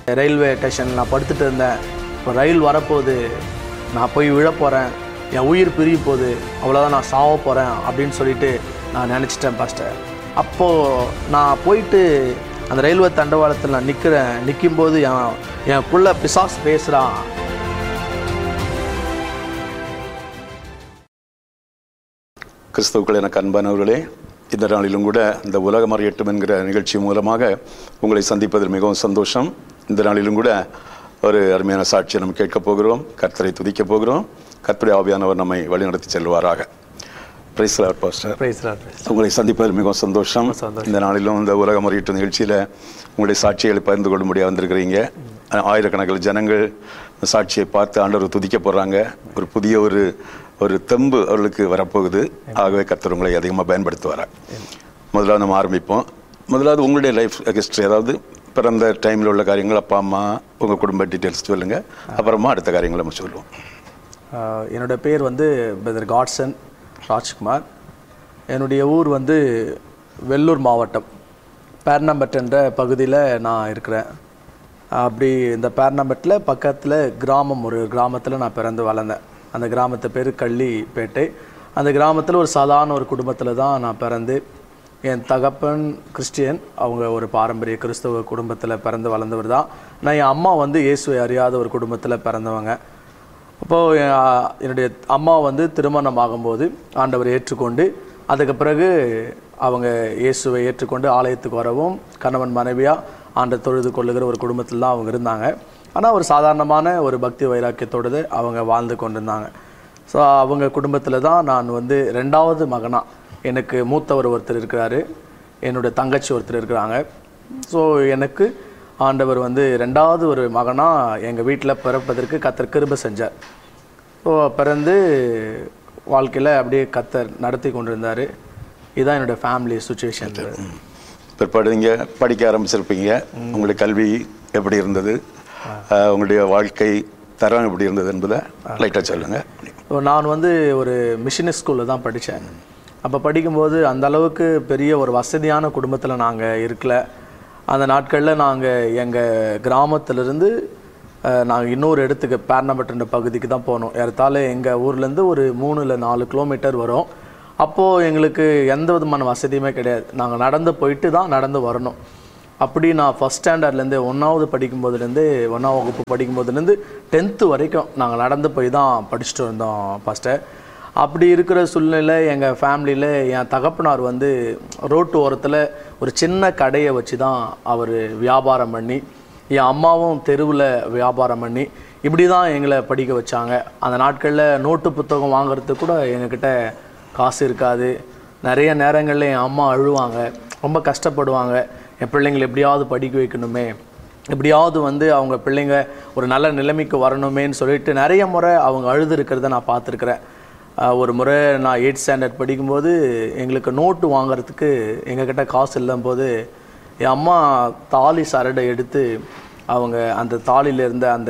Railway ஸ்டேஷனில் நான் படுத்துட்டு இருந்தேன். இப்போ ரயில் வரப்போகுது, நான் போய் விழப்போகிறேன், என் உயிர் பிரிய போகுது, அவ்வளோதான், நான் சாவ போகிறேன் அப்படின்னு சொல்லிட்டு நான் நினச்சிட்டேன் பாஸ்டர். அப்போது நான் போயிட்டு அந்த ரயில்வே தண்டவாளத்தில் நான் நிற்கும்போது எனக்குள்ள பிசாசு பேசுகிறான். கிறிஸ்துவுக்குள் எனக்கு அன்பானவர்களே, இந்த நாளிலும் கூட இந்த உலகம் அறியட்டும் என்கிற நிகழ்ச்சி மூலமாக உங்களை சந்திப்பதில் மிகவும் சந்தோஷம். இந்த நாளிலும் கூட ஒரு அருமையான சாட்சியை நம்ம கேட்கப் போகிறோம். கர்த்தரை துதிக்கப் போகிறோம். கர்த்தருடைய ஆவியானவர் நம்மை வழிநடத்தி செல்வாராக. Price Lord pastor. உங்களை சந்திப்பதில் மிகவும் சந்தோஷம். இந்த நாளிலும் இந்த உலகம் அறியட்டும் நிகழ்ச்சியில் உங்களுடைய சாட்சிகளை பகிர்ந்து கொள்ளும்படியாக வந்திருக்கிறீங்க. ஆயிரக்கணக்கில் ஜனங்கள் இந்த சாட்சியை பார்த்து ஆண்டவர் துதிக்க போகிறாங்க. ஒரு புதிய ஒரு தெம்பு அவர்களுக்கு வரப்போகுது. ஆகவே கர்த்தர் உங்களை அதிகமாக பயன்படுத்துவார். முதலாவது நம்ம ஆரம்பிப்போம். முதலாவது உங்களுடைய லைஃப் ஹிஸ்ட்ரி, அதாவது பிறந்த டைமில் உள்ள காரியங்கள், அப்பா அம்மா, உங்கள் குடும்ப டீட்டெயில்ஸ் சொல்லுங்கள். அப்புறமா அடுத்த காரியங்களை நம்ம சொல்லுவோம். என்னோடய பேர் பிரதர் காட்சன் ராஜ்குமார். என்னுடைய ஊர் வெள்ளூர் மாவட்டம் பேர்னம்பட் என்ற பகுதியில் நான் இருக்கிறேன். அப்படி இந்த பேர்னம்பட்டில் பக்கத்தில் ஒரு கிராமத்தில் நான் பிறந்து வளர்ந்தேன். அந்த கிராமத்து பேர் கள்ளிப்பேட்டை. அந்த கிராமத்தில் ஒரு சாதாரண ஒரு குடும்பத்தில் தான் நான் பிறந்து, என் தகப்பன் கிறிஸ்டியன், அவங்க ஒரு பாரம்பரிய கிறிஸ்தவ குடும்பத்தில் பிறந்து வளர்ந்தவர் தான். நான் என் அம்மா இயேசுவை அறியாத ஒரு குடும்பத்தில் பிறந்தவங்க. அப்போது என்னுடைய அம்மா திருமணம் ஆகும்போது ஆண்டவர் ஏற்றுக்கொண்டு, அதுக்கு பிறகு அவங்க இயேசுவை ஏற்றுக்கொண்டு ஆலயத்துக்கு வரவும் கணவன் மனைவியாக ஆண்டை தொழுது கொள்ளுகிற ஒரு குடும்பத்தில் தான் அவங்க இருந்தாங்க. ஆனால் ஒரு சாதாரணமான ஒரு பக்தி வைராக்கியத்தோடு அவங்க வாழ்ந்து கொண்டிருந்தாங்க. ஸோ அவங்க குடும்பத்தில் தான் நான் ரெண்டாவது மகனாக, எனக்கு மூத்தவர் ஒருத்தர் இருக்கிறாரு, என்னுடைய தங்கச்சி ஒருத்தர் இருக்கிறாங்க. ஸோ எனக்கு ஆண்டவர் ரெண்டாவது ஒரு மகனாக எங்கள் வீட்டில் பிறப்பதற்கு கர்த்தர் கிருபை செஞ்சார். ஸோ பிறந்து வாழ்க்கையில் அப்படியே கர்த்தர் நடத்தி கொண்டிருந்தார். இதுதான் என்னுடைய ஃபேமிலி சுச்சுவேஷன். பிற்பாடு நீங்கள் படிக்க ஆரம்பிச்சிருப்பீங்க. உங்களுடைய கல்வி எப்படி இருந்தது, உங்களுடைய வாழ்க்கை தரம் எப்படி இருந்தது என்பதை லைட்டாக சொல்லுங்கள். நான் ஒரு மிஷினரி ஸ்கூலில் தான் படித்தேன். அப்போ படிக்கும்போது அந்த அளவுக்கு பெரிய ஒரு வசதியான குடும்பத்தில் நாங்கள் இருக்கல. அந்த நாட்களில் நாங்கள் எங்கள் கிராமத்திலிருந்து நாங்கள் இன்னொரு இடத்துக்கு பேர்னம்பட்டுன்ற பகுதிக்கு தான் போனோம். ஏறத்தாழ எங்கள் ஊர்லேருந்து ஒரு 3 இல்லை 4 கிலோமீட்டர் வரும். அப்போது எங்களுக்கு எந்த விதமான வசதியுமே கிடையாது. நாங்கள் நடந்து போயிட்டு தான் நடந்து வரணும். அப்படி நான் ஃபஸ்ட் ஸ்டாண்டர்ட்லேருந்து 1வது படிக்கும்போதுலேருந்து 1ஆம் வகுப்பு படிக்கும்போதுலேருந்து 10th வரைக்கும் நாங்கள் நடந்து போய் தான் படிச்சுட்டு வந்தோம் ஃபஸ்ட்டு. அப்படி இருக்கிற சூழ்நிலை எங்கள் ஃபேமிலியில் என் தகப்பனார் ரோட்டு ஓரத்தில் ஒரு சின்ன கடையை வச்சு தான் அவர் வியாபாரம் பண்ணி, என் அம்மாவும் தெருவில் வியாபாரம் பண்ணி இப்படி தான் எங்களை படிக்க வச்சாங்க. அந்த நாட்களில் நோட்டு புத்தகம் வாங்குறதுக்கு கூட எங்ககிட்ட காசு இருக்காது. நிறைய நேரங்களில் என் அம்மா அழுவாங்க, ரொம்ப கஷ்டப்படுவாங்க. என் பிள்ளைங்களை எப்படியாவது படிக்க வைக்கணுமே, எப்படியாவது அவங்க பிள்ளைங்க ஒரு நல்ல நிலைமைக்கு வரணுமேன்னு சொல்லிட்டு நிறைய முறை அவங்க அழுது இருக்கிறத நான் பார்த்துருக்குறேன். ஒரு முறை நான் 8th ஸ்டாண்டர்ட் படிக்கும்போது எங்களுக்கு நோட்டு வாங்கிறதுக்கு எங்ககிட்ட காசு இல்லம்போது என் அம்மா தாலி சரடை எடுத்து அவங்க அந்த தாலியில் இருந்த அந்த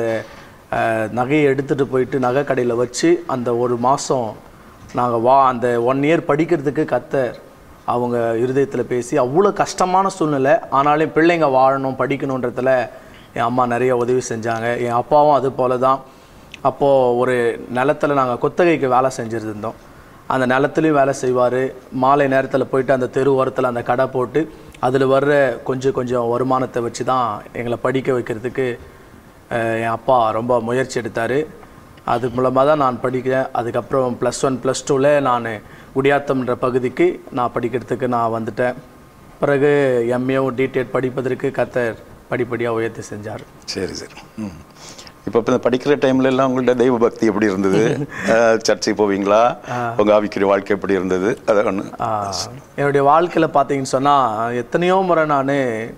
நகையை எடுத்துகிட்டு போயிட்டு நகை கடையில் வச்சு அந்த ஒரு மாதம் நாங்கள் அந்த 1 year படிக்கிறதுக்கு கர்த்தர் அவங்க இருதயத்தில் பேசி, அவ்வளோ கஷ்டமான சூழ்நிலை ஆனாலும் பிள்ளைங்க வாழணும் படிக்கணுன்றதில் என் அம்மா நிறைய உதவி செஞ்சாங்க. என் அப்பாவும் அது போல தான். அப்போது ஒரு நிலத்தில் நாங்கள் குத்தகைக்கு வேலை செஞ்சுருந்தோம். அந்த நிலத்துலையும் வேலை செய்வார். மாலை நேரத்தில் போயிட்டு அந்த தெரு ஓரத்தில் அந்த கடை போட்டு அதில் வர்ற கொஞ்சம் வருமானத்தை வச்சு தான் எங்களை படிக்க வைக்கிறதுக்கு என் அப்பா ரொம்ப முயற்சி எடுத்தார். அது மூலமாக தான் நான் படிக்கிறேன். அதுக்கப்புறம் +1 +2ல் நான் குடியாத்தம்ன்ற பகுதிக்கு நான் படிக்கிறதுக்கு நான் வந்துட்டேன். பிறகு எம்ஏவும் டிடெட் படிப்பதற்கு கர்த்தர் படிப்படியாக உயர்த்தி செஞ்சார். சரி. இப்போ படிக்கிற டைம்ல எல்லாம் உங்கள்ட்ட தெய்வ பக்தி எப்படி இருந்தது? சர்ச்சைக்கு போவீங்களா? உங்கள் ஆவிக்குரிய வாழ்க்கை எப்படி இருந்தது? அதை ஒன்று. என்னுடைய வாழ்க்கையில் பார்த்தீங்கன்னு சொன்னால் எத்தனையோ முறை நான்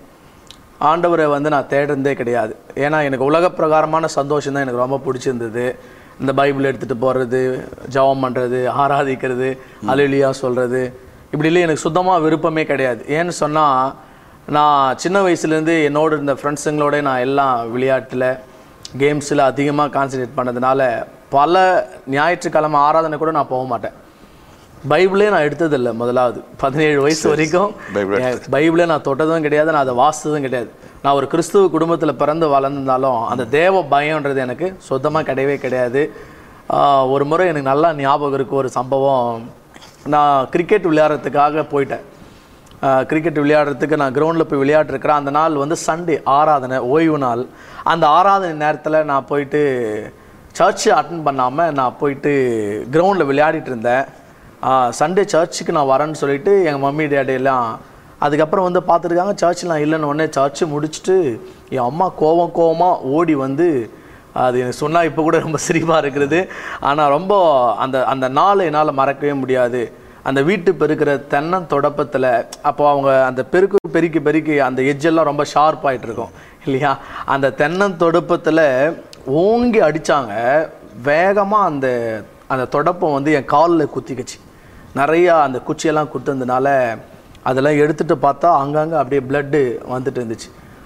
ஆண்டவரை நான் தேடுறதே கிடையாது. ஏன்னா எனக்கு உலக பிரகாரமான சந்தோஷம் தான் எனக்கு ரொம்ப பிடிச்சிருந்தது. இந்த பைபிள் எடுத்துகிட்டு போகிறது, ஜெபம் பண்ணுறது, ஆராதிக்கிறது, அல்லேலூயா சொல்கிறது, இப்படிலாம் எனக்கு சுத்தமாக விருப்பமே கிடையாது. ஏன்னு சொன்னால் நான் சின்ன வயசுலேருந்து என்னோட இந்த ஃப்ரெண்ட்ஸுங்களோட நான் எல்லாம் விளையாட்டில் கேம்ஸில் அதிகமாக கான்சன்ட்ரேட் பண்ணதுனால பல ஞாயிற்றுக்கிழமை ஆராதனை கூட நான் போக மாட்டேன். பைபிளே நான் எடுத்ததில்லை. முதலாவது 17 வயசு வரைக்கும் பைபிளே நான் தொட்டதும் கிடையாது, நான் அதை வாசித்ததும் கிடையாது. நான் ஒரு கிறிஸ்துவ குடும்பத்தில் பிறந்து வளர்ந்தாலும் அந்த தேவ பயம்ன்றது எனக்கு சுத்தமாக கிடையவே கிடையாது. ஒரு முறை எனக்கு நல்லா ஞாபகம் இருக்குது ஒரு சம்பவம். நான் கிரிக்கெட் விளையாடுறதுக்காக போயிட்டேன். கிரிக்கெட் விளையாடுறதுக்கு நான் கிரவுண்டில் போய் விளையாடுறேன். அந்த நாள் வந்து சண்டே, ஆராதனை, ஓய்வு நாள். அந்த ஆராதனை நேரத்தில் நான் போயிட்டு சர்ச்சு அட்டன் பண்ணாமல் நான் போயிட்டு கிரவுண்டில் விளையாடிட்டு இருந்தேன். சண்டே சர்ச்சுக்கு நான் வரேன்னு சொல்லிட்டு எங்கள் மம்மி டேடி எல்லாம் அதுக்கப்புறம் வந்து பார்த்துருக்காங்க. சர்ச்சில் நான் இல்லைன்னு உடனே சர்ச்சு முடிச்சுட்டு என் அம்மா கோவமாக ஓடி வந்து, அது எனக்கு சொன்னால் இப்போ கூட ரொம்ப சிரிப்பாக இருக்கிறது, ஆனால் ரொம்ப அந்த நாளை என்னால் மறக்கவே முடியாது. அந்த வீட்டு பெருக்கிற தென்னந்தொடப்பத்தில் அப்போ அவங்க அந்த பெருக்கி அந்த எஜ்ஜெல்லாம் ரொம்ப ஷார்ப்பாகிட்டு இருக்கும் இல்லையா, அந்த தென்னந்தொடப்பத்தில் ஓங்கி அடித்தாங்க. வேகமாக அந்த தொடப்பம் வந்து என் காலில் குத்திக்கிச்சு. நிறையா அந்த குச்சியெல்லாம் குத்துனதுனால அதெல்லாம் எடுத்துகிட்டு பார்த்தா அங்கங்கே அப்படியே பிளட்டு வந்துட்டு இருந்துச்சு.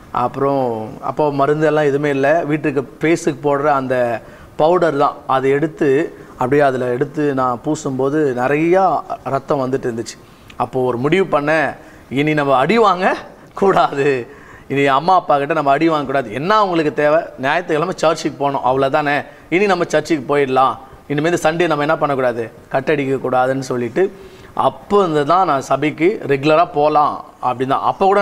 அப்போ மருந்தெல்லாம் எதுவுமே இல்லை. வீட்டுக்கு ஃபேஸுக்கு போடுற அந்த பவுடர் தான், அதை எடுத்து அப்படியே அதில் எடுத்து நான் பூசும்போது நிறையா ரத்தம் வந்துட்டு இருந்துச்சு. அப்போது ஒரு முடிவு பண்ணேன், இனி நம்ம அடி வாங்க கூடாது, இனி அம்மா அப்பா கிட்ட நம்ம அடி வாங்கக்கூடாது. என்ன அவங்களுக்கு தேவை, ஞாயிற்றுக்கிழமை சர்ச்சுக்கு போகணும், அவ்வளோதானே, இனி நம்ம சர்ச்சுக்கு போயிடலாம், இனிமேல் சண்டே நம்ம என்ன பண்ணக்கூடாது, கட்டடிக்கக்கூடாதுன்னு சொல்லிட்டு அப்போ தான் நான் சபைக்கு ரெகுலராக போகலாம் அப்படின்னு தான். அப்போ கூட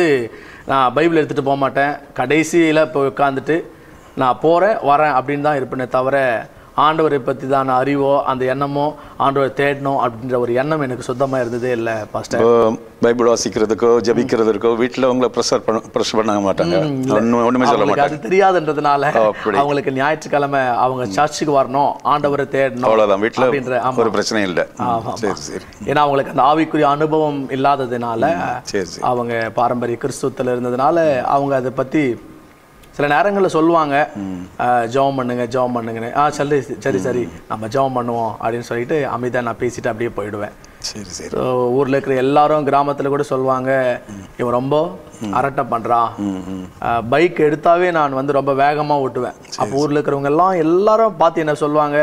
நான் பைபிள் எடுத்துகிட்டு போக மாட்டேன். கடைசியில் போய் உட்காந்துட்டு நான் போகிறேன் வரேன் அப்படின்னு தான் இருப்பேனே தவிர ஆண்டவரை பற்றி தான் அறிவோ அந்த எண்ணமோ ஆண்டவரை தேடணும் அப்படின்ற ஒரு எண்ணம் எனக்கு சுத்தமாக இருந்ததே இல்லை. பாஸ்டர், பைபிள் வாசிக்கிறதுக்கோ ஜபிக்கிறதுக்கோ வீட்டில் அவங்கள ப்ரெஷர் பண்ண மாட்டாங்க, ஒன்றுமே சொல்ல மாட்டாங்க. அது தெரியாதுன்றதுனால அவங்களுக்கு ஞாயிற்றுக்கிழமை அவங்க சர்ச்சுக்கு வரணும், ஆண்டவரை தேடணும், அவ்வளோதான். வீட்டில் அப்படின்ற ஒரு பிரச்சனை இல்லை. ஏன்னா அவங்களுக்கு அந்த ஆவிக்குரிய அனுபவம் இல்லாததுனால, அவங்க பாரம்பரிய கிறிஸ்துவத்தில் இருந்ததுனால அவங்க அதை பற்றி சில நேரங்களில் சொல்லுவாங்க, ஜெபம் பண்ணுங்கன்னு. சரி நம்ம ஜெபம் பண்ணுவோம் அப்படின்னு சொல்லிட்டு அமைதியாக நான் பேசிட்டு அப்படியே போயிடுவேன். ஸோ ஊரில் இருக்கிற எல்லாரும் கிராமத்தில் கூட சொல்லுவாங்க, இவன் ரொம்ப அரட்டை பண்ணுறான். பைக் எடுத்தாவே நான் ரொம்ப வேகமாக ஓட்டுவேன். அப்போ ஊரில் இருக்கிறவங்க எல்லாரும் பார்த்து என்ன சொல்லுவாங்க,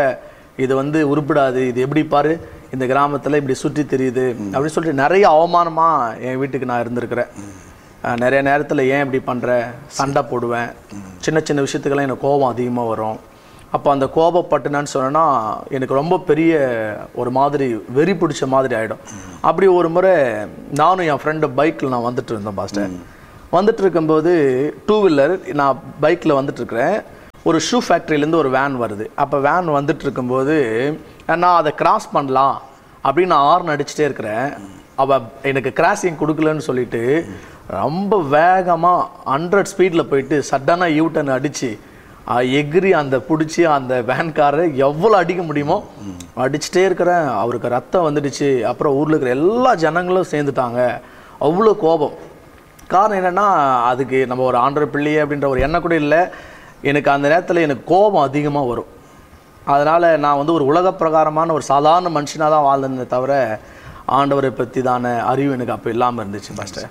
இது உருப்பிடாது, இது எப்படி பாரு இந்த கிராமத்தில் இப்படி சுற்றி தெரியுது அப்படின்னு சொல்லிட்டு நிறைய அவமானமாக என் வீட்டுக்கு நான் இருந்திருக்கிறேன். நிறைய நேரத்தில் ஏன் இப்படி பண்ணுற, சண்டை போடுவேன். சின்ன விஷயத்துக்கெல்லாம் எனக்கு கோபம் அதிகமாக வரும். அப்போ அந்த கோபப்பட்டுனான்னு சொன்னேன்னா எனக்கு ரொம்ப பெரிய ஒரு மாதிரி வெறி பிடிச்ச மாதிரி ஆகிடும். அப்படி ஒரு முறை நானும் என் ஃப்ரெண்டு பைக்கில் நான் வந்துட்டு இருந்தேன். பாஸ்டர், வந்துட்டு இருக்கும்போது டூ வீலர் நான் பைக்கில் வந்துட்டுருக்கிறேன். ஒரு ஷூ ஃபேக்ட்ரியிலேருந்து ஒரு வேன் வருது. அப்போ வேன் வந்துட்டு இருக்கும்போது நான் அதை கிராஸ் பண்ணலாம் அப்படின்னு நான் ஹார்ன் அடிச்சுட்டே இருக்கிறேன். அவள் எனக்கு கிராசிங் கொடுக்கலன்னு சொல்லிட்டு ரொம்ப வேகமாக 100 ஸ்பீடில் போயிட்டு சடனாக யூட்டன் அடித்து எகிரி அந்த பிடிச்சி அந்த வேன்காரை எவ்வளோ அடிக்க முடியுமோ அடிச்சுட்டே இருக்கிறேன். அவருக்கு ரத்தம் வந்துடுச்சு. அப்புறம் ஊரில் இருக்கிற எல்லா ஜனங்களும் சேர்ந்துட்டாங்க. அவ்வளோ கோபம். காரணம் என்னென்னா, அதுக்கு நம்ம ஒரு ஆண்டவர் பிள்ளையே அப்படின்ற ஒரு எண்ணம் கூட இல்லை. எனக்கு அந்த நேரத்தில் எனக்கு கோபம் அதிகமாக வரும். அதனால் நான் ஒரு உலக பிரகாரமான ஒரு சாதாரண மனுஷனாக தான் வாழ்ந்தேனே தவிர ஆண்டவரை பற்றி தான அறிவு எனக்கு அப்போ இல்லாமல் இருந்துச்சு. பாஸ்டர்,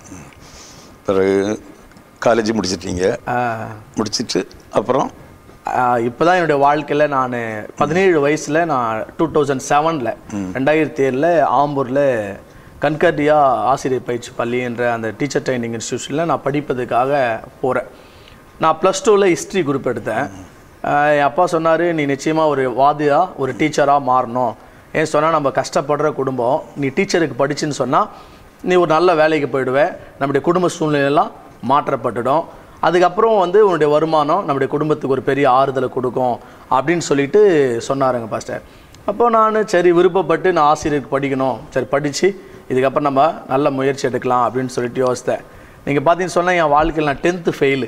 பிறகு காலேஜ் முடிச்சிட்டீங்க. முடிச்சிட்டு அப்புறம் இப்போ தான் என்னுடைய வாழ்க்கையில் நான் 17 வயசில் நான் 2007 2007 ஆம்பூரில் கன்கர்டியா ஆசிரியர் பயிற்சி பள்ளி என்ற அந்த டீச்சர் ட்ரைனிங் இன்ஸ்டியூஷனில் நான் படிப்பதுக்காக போகிறேன். நான் +2 ஹிஸ்ட்ரி குரூப் எடுத்தேன். என் அப்பா சொன்னார், நீ நிச்சயமாக ஒரு வாதியாக ஒரு டீச்சராக மாறணும். ஏன் சொன்னால், நம்ம கஷ்டப்படுற குடும்பம், நீ டீச்சருக்கு படிச்சுன்னு சொன்னால் நீ ஒரு நல்ல வேலைக்கு போயிடுவேன், நம்முடைய குடும்ப சூழ்நிலையெல்லாம் மாற்றப்பட்டுடும், அதுக்கப்புறம் உன்னுடைய வருமானம் நம்முடைய குடும்பத்துக்கு ஒரு பெரிய ஆறுதலை கொடுக்கும் அப்படின்னு சொல்லிட்டு சொன்னாருங்க பாஸ்டர். அப்போது நான் சரி விருப்பப்பட்டு நான் ஆசிரியருக்கு படிக்கணும், சரி படித்து இதுக்கப்புறம் நம்ம நல்ல முயற்சி எடுக்கலாம் அப்படின்னு சொல்லிட்டு யோசித்தேன். நீங்கள் பார்த்தீங்கன்னு சொன்னால் என் வாழ்க்கையில் நான் 10th ஃபெயிலு,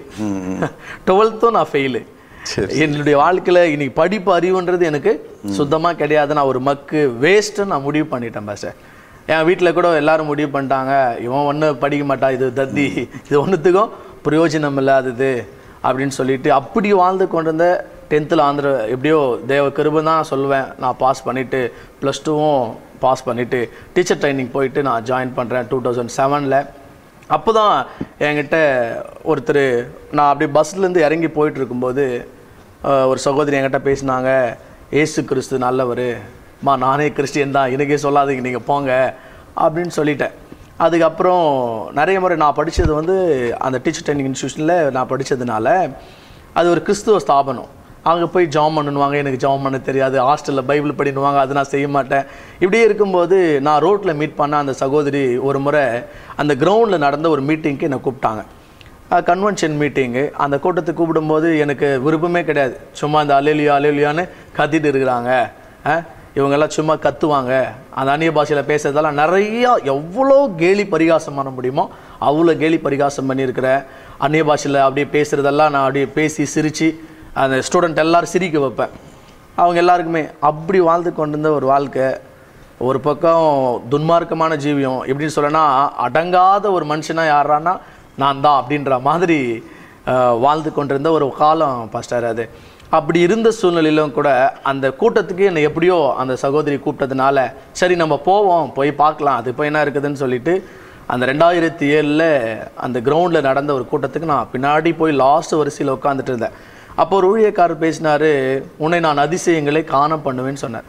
12th நான் ஃபெயிலு. என்னுடைய வாழ்க்கையில் இன்னைக்கு படிப்பு அறிவுன்றது எனக்கு சுத்தமாக கிடையாது. நான் ஒரு வேஸ்ட்டுன்னு நான் முடிவு பண்ணிட்டேன் பாஸ்டர். என் வீட்டில் கூட எல்லாரும் முடிவு பண்ணிட்டாங்க, இவன் ஒன்றும் படிக்க மாட்டான், இது தத்தி, இது ஒன்றுத்துக்கும் பிரயோஜனம் இல்லாதது அப்படின்னு சொல்லிட்டு அப்படி வாழ்ந்து கொண்டிருந்த 10th எப்படியோ தேவ கிருபை தான் சொல்லுவேன். நான் பாஸ் பண்ணிவிட்டு +2வும் பாஸ் பண்ணிவிட்டு டீச்சர் ட்ரைனிங் போயிட்டு நான் ஜாயின் பண்ணுறேன் 2007. அப்போ தான் என்கிட்ட ஒருத்தர், நான் அப்படி பஸ்லேருந்து இறங்கி போயிட்டு இருக்கும்போது ஒரு சகோதரி என்கிட்ட பேசினாங்க, ஏசு கிறிஸ்து நல்லவர், நானே கிறிஸ்டியன் தான், எனக்கே சொல்லாதீங்க, நீங்கள் போங்க அப்படின்னு சொல்லிட்டேன். அதுக்கப்புறம் நிறைய முறை நான் படித்தது வந்து அந்த டீச்சர் ட்ரைனிங் இன்ஸ்டியூஷனில் நான் படித்ததுனால அது ஒரு கிறிஸ்துவ ஸ்தாபனம். அங்கே போய் ஜாம் பண்ணுவாங்க, எனக்கு ஜாம் பண்ண தெரியாது. ஹாஸ்டலில் பைபிள் படினுவாங்க, அது நான் செய்ய மாட்டேன். இப்படியே இருக்கும்போது நான் ரோட்டில் மீட் பண்ண அந்த சகோதரி ஒரு முறை அந்த கிரவுண்டில் நடந்த ஒரு மீட்டிங்க்கு என்னை கூப்பிட்டாங்க. கன்வென்ஷன் மீட்டிங்கு. அந்த கூட்டத்துக்கு கூப்பிடும்போது எனக்கு விருப்பமே கிடையாது. சும்மா இந்த அலேலியா அலேலியான்னு கத்திட்டு இருக்கிறாங்க. இவங்கெல்லாம் சும்மா கத்துவாங்க. அந்த அந்நிய பாஷையில் பேசுறதெல்லாம் நிறையா எவ்வளோ கேலி பரிகாசம் பண்ண முடியுமோ அவ்வளோ கேலி பரிகாசம் பண்ணியிருக்கிற அந்நிய பாஷையில் அப்படியே பேசுகிறதெல்லாம் நான் அப்படியே பேசி சிரித்து அந்த ஸ்டூடெண்ட் எல்லோரும் சிரிக்க வைப்பேன். அவங்க எல்லாருக்குமே அப்படி வாழ்ந்து கொண்டிருந்த ஒரு வாழ்க்கை. ஒரு பக்கம் துன்மார்க்கமான ஜீவியம், எப்படின்னு சொல்லனா அடங்காத ஒரு மனுஷனாக யாரானா நான் தான் அப்படின்ற மாதிரி வாழ்ந்து கொண்டிருந்த ஒரு காலம் பாஸ்டர் அது. அப்படி இருந்த சூழ்நிலையிலும் கூட அந்த கூட்டத்துக்கு என்னை எப்படியோ அந்த சகோதரி கூப்பிட்டதுனால சரி நம்ம போவோம், போய் பார்க்கலாம் அது இப்போ என்ன இருக்குதுன்னு சொல்லிட்டு அந்த 2007 அந்த கிரவுண்டில் நடந்த ஒரு கூட்டத்துக்கு நான் பின்னாடி போய் லாஸ்ட் வரிசையில் உட்காந்துட்டு இருந்தேன். அப்போ ஒரு ஊழியக்காரர் பேசினார், உன்னை நான் அதிசயங்களை காண பண்ணுவேன்னு சொன்னார்.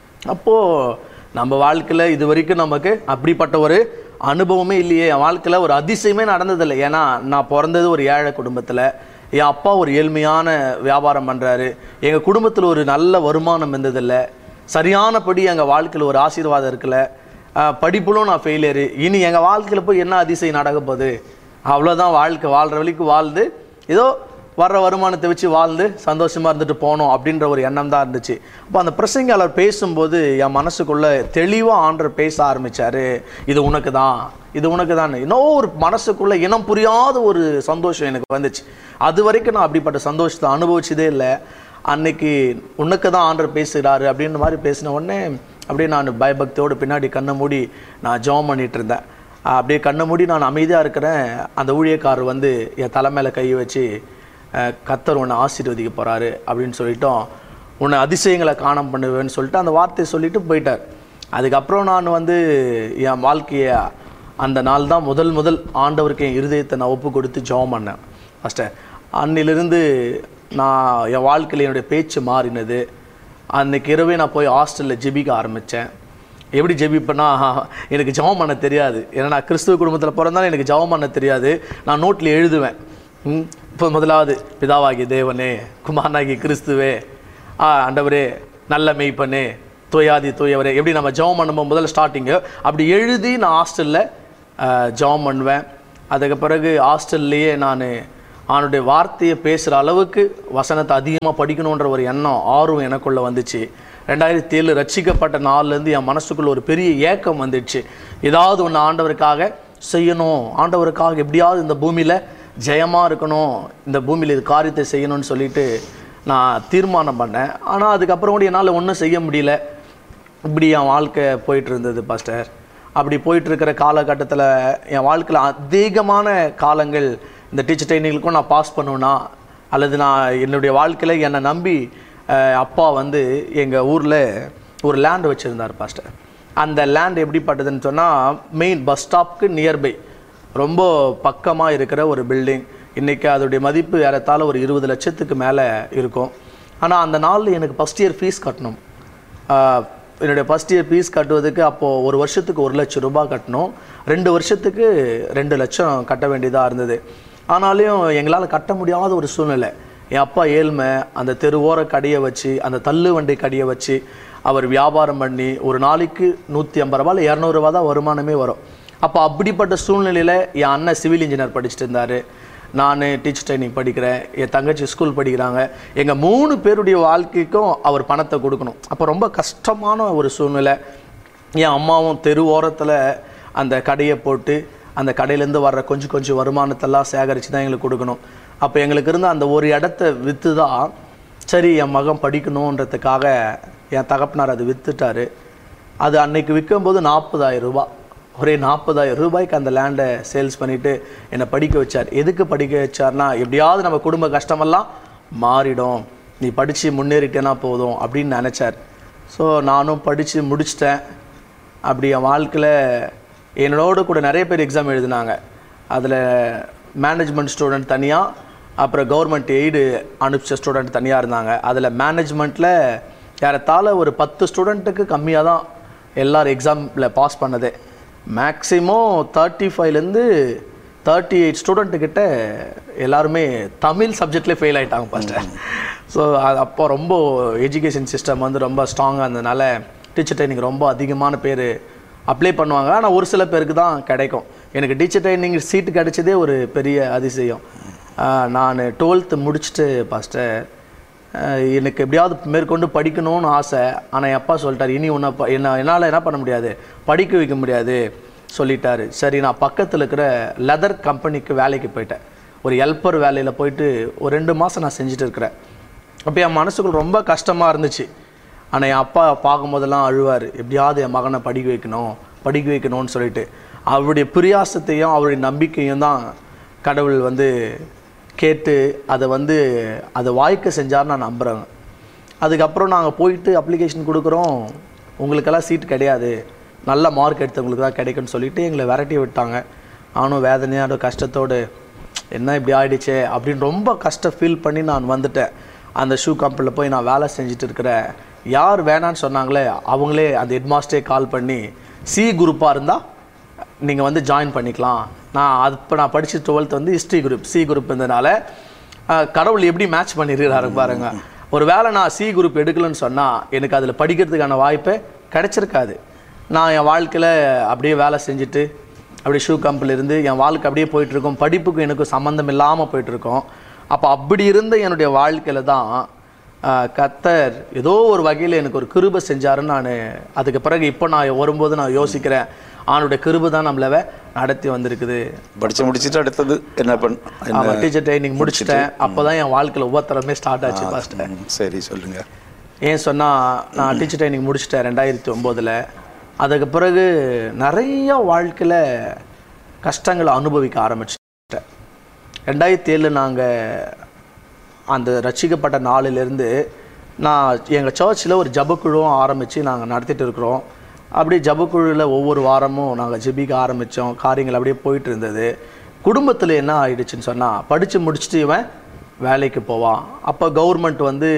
அப்போது நம்ம வாழ்க்கையில் இது வரைக்கும் நமக்கு அப்படிப்பட்ட ஒரு அனுபவமே இல்லையே. என் வாழ்க்கையில் ஒரு அதிசயமே நடந்ததில்லை. ஏன்னா நான் பிறந்தது ஒரு ஏழை குடும்பத்தில். என் அப்பா ஒரு ஏழ்மையான வியாபாரம் பண்ணுறாரு. எங்கள் குடும்பத்தில் ஒரு நல்ல வருமானம் இருந்ததில்லை. சரியானபடி எங்கள் வாழ்க்கையில் ஒரு ஆசீர்வாதம் இருக்கல. படிப்புலும் நான் ஃபெயிலியரு. இனி எங்கள் வாழ்க்கையில் போய் என்ன அதிசயம் நடக்க போகுது? அவ்வளோதான், வாழ்க்கை வாழ்கிற வழிக்கு வாழ்ந்து ஏதோ வர்ற வருமானத்தை வச்சு வாழ்ந்து சந்தோஷமாக இருந்துட்டு போனோம் அப்படின்ற ஒரு எண்ணம் தான் இருந்துச்சு. அப்போ அந்த பிரசங்கியாளர் பேசும்போது என் மனசுக்குள்ளே தெளிவாக ஆண்டவர் பேச ஆரம்பித்தார். இது உனக்கு தான், இது உனக்கு தான். இன்னும் ஒரு மனசுக்குள்ளே இனம் புரியாத ஒரு சந்தோஷம் எனக்கு வந்துச்சு. அது வரைக்கும் நான் அப்படிப்பட்ட சந்தோஷத்தை அனுபவிச்சதே இல்லை. அன்னைக்கு உனக்கு தான் ஆண்டவர் பேசுகிறாரு அப்படின்ற மாதிரி பேசின உடனே அப்படியே நான் பயபக்தியோடு பின்னாடி கண்ணை மூடி நான் ஜெபம் பண்ணிகிட்டு இருந்தேன். அப்படியே கண்ணை மூடி நான் அமைதியாக இருக்கிறேன். அந்த ஊழியக்காரர் வந்து என் தலை மேலே கை வச்சு, கர்த்தர் உன்னை ஆசீர்வதிக்க போகிறாரு அப்படின்னு சொல்லிட்டோம், உன்னை அதிசயங்களை காணம் பண்ணுவேன்னு சொல்லிட்டு அந்த வார்த்தையை சொல்லிட்டு போயிட்டார். அதுக்கப்புறம் நான் வந்து என் வாழ்க்கையை அந்த நாள் தான் முதல் ஆண்டவருக்கு என் இருதயத்தை நான் ஒப்பு கொடுத்து ஜெபம் பண்ணேன். ஃபஸ்ட்டு அன்னிலிருந்து நான் என் வாழ்க்கையில் என்னுடைய பேச்சு மாறினது. அன்றைக்கு இரவே நான் போய் ஹாஸ்டலில் ஜெபிக்க ஆரம்பித்தேன். எப்படி ஜெபிப்பேன்னா, எனக்கு ஜெபம் பண்ண தெரியாது. ஏன்னா நான் கிறிஸ்துவ குடும்பத்தில் பிறந்தாலும் எனக்கு ஜெபம் பண்ண தெரியாது. நான் நோட்டில் எழுதுவேன். இப்போ முதலாவது பிதாவாகிய தேவனே, குமாரனாகிய கிறிஸ்துவே, ஆண்டவரே நல்ல மெய்ப்பனே, தூயாதி தூயவரே, எப்படி நம்ம ஜெபம் பண்ணும்போது முதல்ல ஸ்டார்டிங்கு அப்படி எழுதி நான் ஹாஸ்டலில் ஜெபம் பண்ணுவேன். அதுக்கு பிறகு ஹாஸ்டல்லையே நான் அவனுடைய வார்த்தையை பேசுகிற அளவுக்கு வசனத்தை அதிகமாக படிக்கணுன்ற ஒரு எண்ணம் ஆர்வம் எனக்குள்ளே வந்துச்சு. 2007 ரட்சிக்கப்பட்ட நாள்லேருந்து என் மனசுக்குள்ளே ஒரு பெரிய ஏக்கம் வந்துடுச்சு. ஏதாவது ஒன்று ஆண்டவருக்காக செய்யணும், ஆண்டவருக்காக எப்படியாவது இந்த பூமியில் ஜெயமாக இருக்கணும், இந்த பூமியில் இது காரியத்தை செய்யணும்னு சொல்லிட்டு நான் தீர்மானம் பண்ணேன். ஆனால் அதுக்கப்புறம் கூட என்னால் ஒன்றும் செய்ய முடியல. இப்படி என் வாழ்க்கை போயிட்டு இருந்தது பாஸ்டர். அப்படி போயிட்டுருக்கிற காலகட்டத்தில் என் வாழ்க்கையில் அதிகமான காலங்கள் இந்த டீச்சர் ட்ரைனிங்களுக்கும் நான் பாஸ் பண்ணுவேன்னா, அல்லது நான் என்னுடைய வாழ்க்கையில் என்னை நம்பி அப்பா வந்து எங்கள் ஊரில் ஒரு லேண்டு வச்சுருந்தார் பாஸ்டர். அந்த லேண்ட் எப்படிப்பட்டதுன்னு சொன்னால், மெயின் பஸ் ஸ்டாப்புக்கு நியர்பை ரொம்ப பக்கமாக இருக்கிற ஒரு பில்டிங். இன்றைக்கி அதோடைய மதிப்பு ஏறத்தாழ ஒரு 20 லட்சத்துக்கு மேலே இருக்கும். ஆனால் அந்த நாளில் எனக்கு ஃபஸ்ட் இயர் ஃபீஸ் கட்டணும். என்னுடைய ஃபஸ்ட் இயர் ஃபீஸ் கட்டுவதுக்கு அப்போது ஒரு வருஷத்துக்கு 1 லட்சம் ரூபாய் கட்டணும். 2 வருஷத்துக்கு 2 லட்சம் கட்ட வேண்டியதாக இருந்தது. ஆனாலும் எங்களால் கட்ட முடியாத ஒரு சூழ்நிலை. என் அப்பா ஏழ்மை. அந்த தெருவோர கடையை வச்சு, அந்த தள்ளு வண்டி கடையை வச்சு அவர் வியாபாரம் பண்ணி ஒரு நாளைக்கு 150 ரூபாயில் 200 ரூபா தான் வருமானமே வரும். அப்போ அப்படிப்பட்ட சூழ்நிலையில் என் அண்ணன் சிவில் இன்ஜினியர் படிச்சுட்டு இருந்தார், நான் டீச்சர் ட்ரைனிங் படிக்கிறேன், என் தங்கச்சி ஸ்கூல் படிக்கிறாங்க. எங்கள் 3 பேருடைய வாழ்க்கைக்கும் அவர் பணத்தை கொடுக்கணும். அப்போ ரொம்ப கஷ்டமான ஒரு சூழ்நிலை. என் அம்மாவும் தெரு ஓரத்தில் அந்த கடையை போட்டு அந்த கடையிலேருந்து வர்ற கொஞ்சம் வருமானத்தெல்லாம் சேகரித்து தான் எங்களுக்கு கொடுக்கணும். அப்போ எங்களுக்கு இருந்த அந்த ஒரு இடத்த விற்று தான் சரி என் மகன் படிக்கணுன்றதுக்காக என் தகப்பனார் அது விற்றுட்டார். அது அன்னைக்கு விற்கும்போது 40,000 ரூபா. ஒரே 40,000 ரூபாய்க்கு அந்த லேண்டை சேல்ஸ் பண்ணிவிட்டு என்னை படிக்க வச்சார். எதுக்கு படிக்க வச்சார்னா, எப்படியாவது நம்ம குடும்ப கஷ்டமெல்லாம் மாறிடும், நீ படித்து முன்னேறிட்டேன்னா போதும் அப்படின்னு நினச்சார். ஸோ நானும் படித்து முடிச்சிட்டேன். அப்படி என் வாழ்க்கையில் என்னோட கூட நிறைய பேர் எக்ஸாம் எழுதினாங்க. அதில் மேனேஜ்மெண்ட் ஸ்டூடெண்ட் தனியாக, அப்புறம் கவர்மெண்ட் எய்டு அனுப்பிச்ச ஸ்டூடெண்ட் தனியாக இருந்தாங்க. அதில் மேனேஜ்மெண்ட்டில் ஏறத்தாழ ஒரு 10 ஸ்டூடெண்ட்டுக்கு கம்மியாக தான் எல்லோரும் எக்ஸாமில் பாஸ் பண்ணதே. மேக்ஸிமம் 35லேருந்து 38 ஸ்டூடெண்ட்டுக்கிட்ட எல்லாருமே தமிழ் சப்ஜெக்ட்லேயே ஃபெயில் ஆகிட்டாங்க ஃபஸ்ட்டு. ஸோ அப்போ ரொம்ப எஜுகேஷன் சிஸ்டம் வந்து ரொம்ப ஸ்ட்ராங்காக இருந்ததுனால டீச்சர் ட்ரைனிங் ரொம்ப அதிகமான பேர் அப்ளை பண்ணுவாங்க. ஆனால் ஒரு சில பேருக்கு தான் கிடைக்கும். எனக்கு டீச்சர் ட்ரைனிங் சீட்டு கிடைச்சதே ஒரு பெரிய அதிசயம். நான் 12th முடிச்சுட்டு ஃபஸ்ட்டு எனக்கு எப்படியாவது மேற்கொண்டு படிக்கணும்னு ஆசை. ஆனால் என் அப்பா சொல்லிட்டார், இனி என்னால் என்ன பண்ண முடியாது, படிக்க வைக்க முடியாது சொல்லிட்டாரு. சரி, நான் பக்கத்தில் இருக்கிற லெதர் கம்பெனிக்கு வேலைக்கு போயிட்டேன். ஒரு ஹெல்ப்பர் வேலையில் போயிட்டு ஒரு 2 மாதம் நான் செஞ்சுட்டு இருக்கிறேன். அப்போ என் மனசுக்குள்ள ரொம்ப கஷ்டமாக இருந்துச்சு. ஆனால் என் அப்பா பார்க்கும்போதெல்லாம் அழுவார், எப்படியாவது என் மகனை படிக்க வைக்கணும்னு சொல்லிட்டு. அவருடைய பிரியாசத்தையும் அவருடைய நம்பிக்கையும் தான் கடவுள் வந்து கேட்டு அதை வாய்க்க செஞ்சார் நான் நம்புகிறேன். அதுக்கப்புறம் நாங்கள் போயிட்டு அப்ளிகேஷன் கொடுக்குறோம், உங்களுக்கெல்லாம் சீட் கிடையாது, நல்ல மார்க் எடுத்தவங்களுக்கு தான் கிடைக்குன்னு சொல்லிவிட்டு எங்களை விரட்டி விட்டாங்க. நானும் வேதனையோட கஷ்டத்தோடு என்ன இப்படி ஆகிடுச்சே அப்படின்னு ரொம்ப கஷ்டம் ஃபீல் பண்ணி நான் வந்துட்டேன். அந்த ஷூ கம்பெனியில் போய் நான் வேலை செஞ்சுட்டு இருக்கிறேன். யார் வேணான்னு சொன்னாங்களே அவங்களே அந்த ஹெட்மாஸ்டரே கால் பண்ணி சி குரூப்பாக இருந்தால் நீங்கள் வந்து ஜாயின் பண்ணிக்கலாம். நான் படித்த 12th வந்து ஹிஸ்ட்ரி குரூப், சி குரூப் இருந்ததுனால கடவுள் எப்படி மேட்ச் பண்ணியிருக்கிறாரு பாருங்க. ஒரு வேளை நான் சி குரூப் எடுக்கலன்னு சொன்னால் எனக்கு அதில் படிக்கிறதுக்கான வாய்ப்பே கிடைச்சிருக்காது. நான் என் வாழ்க்கையில் அப்படியே வேலை செஞ்சுட்டு அப்படியே ஷூ கம்பெனிலேருந்து என் வாழ்க்கை அப்படியே போயிட்டுருக்கோம். படிப்புக்கும் எனக்கும் சம்மந்தம் இல்லாமல் போயிட்டுருக்கோம். அப்போ அப்படி இருந்த என்னுடைய வாழ்க்கையில் தான் கர்த்தர் ஏதோ ஒரு வகையில் எனக்கு ஒரு கிருபை செஞ்சாருன்னு நான் அதுக்கு பிறகு இப்போ நான் வரும்போது நான் யோசிக்கிறேன், அவனுடைய கிருபை தான் நம்மள நடத்தி வந்திருக்குது. படித்து முடிச்சுட்டு அடுத்தது என்ன டீச்சர் ட்ரைனிங் முடிச்சுட்டேன். அப்போ தான் என் வாழ்க்கையில் ஒவ்வொருத்தரமே ஸ்டார்ட் ஆச்சு ஃபஸ்ட்டு. சரி, சொல்லுங்கள். ஏன் சொன்னால் நான் டீச்சர் ட்ரைனிங் முடிச்சுட்டேன் 2009. அதுக்கு பிறகு நிறைய வாழ்க்கையில் கஷ்டங்களை அனுபவிக்க ஆரம்பிச்சிட்டேன். 2007 நாங்கள் அந்த ரட்சிக்கப்பட்ட நாளிலேருந்து நான் எங்கள் சர்ச்சில் ஒரு ஜபக்குழுவும் ஆரம்பித்து நாங்கள் நடத்திட்டு இருக்கிறோம். அப்படியே ஜபக்குழுவில் ஒவ்வொரு வாரமும் நாங்கள் ஜெபிக்க ஆரம்பித்தோம். காரியங்கள் அப்படியே போயிட்டு இருந்தது. குடும்பத்தில் என்ன ஆயிடுச்சுன்னு சொன்னால், படித்து முடிச்சுட்டு இவன் வேலைக்கு போவான். அப்போ கவர்மெண்ட் வந்து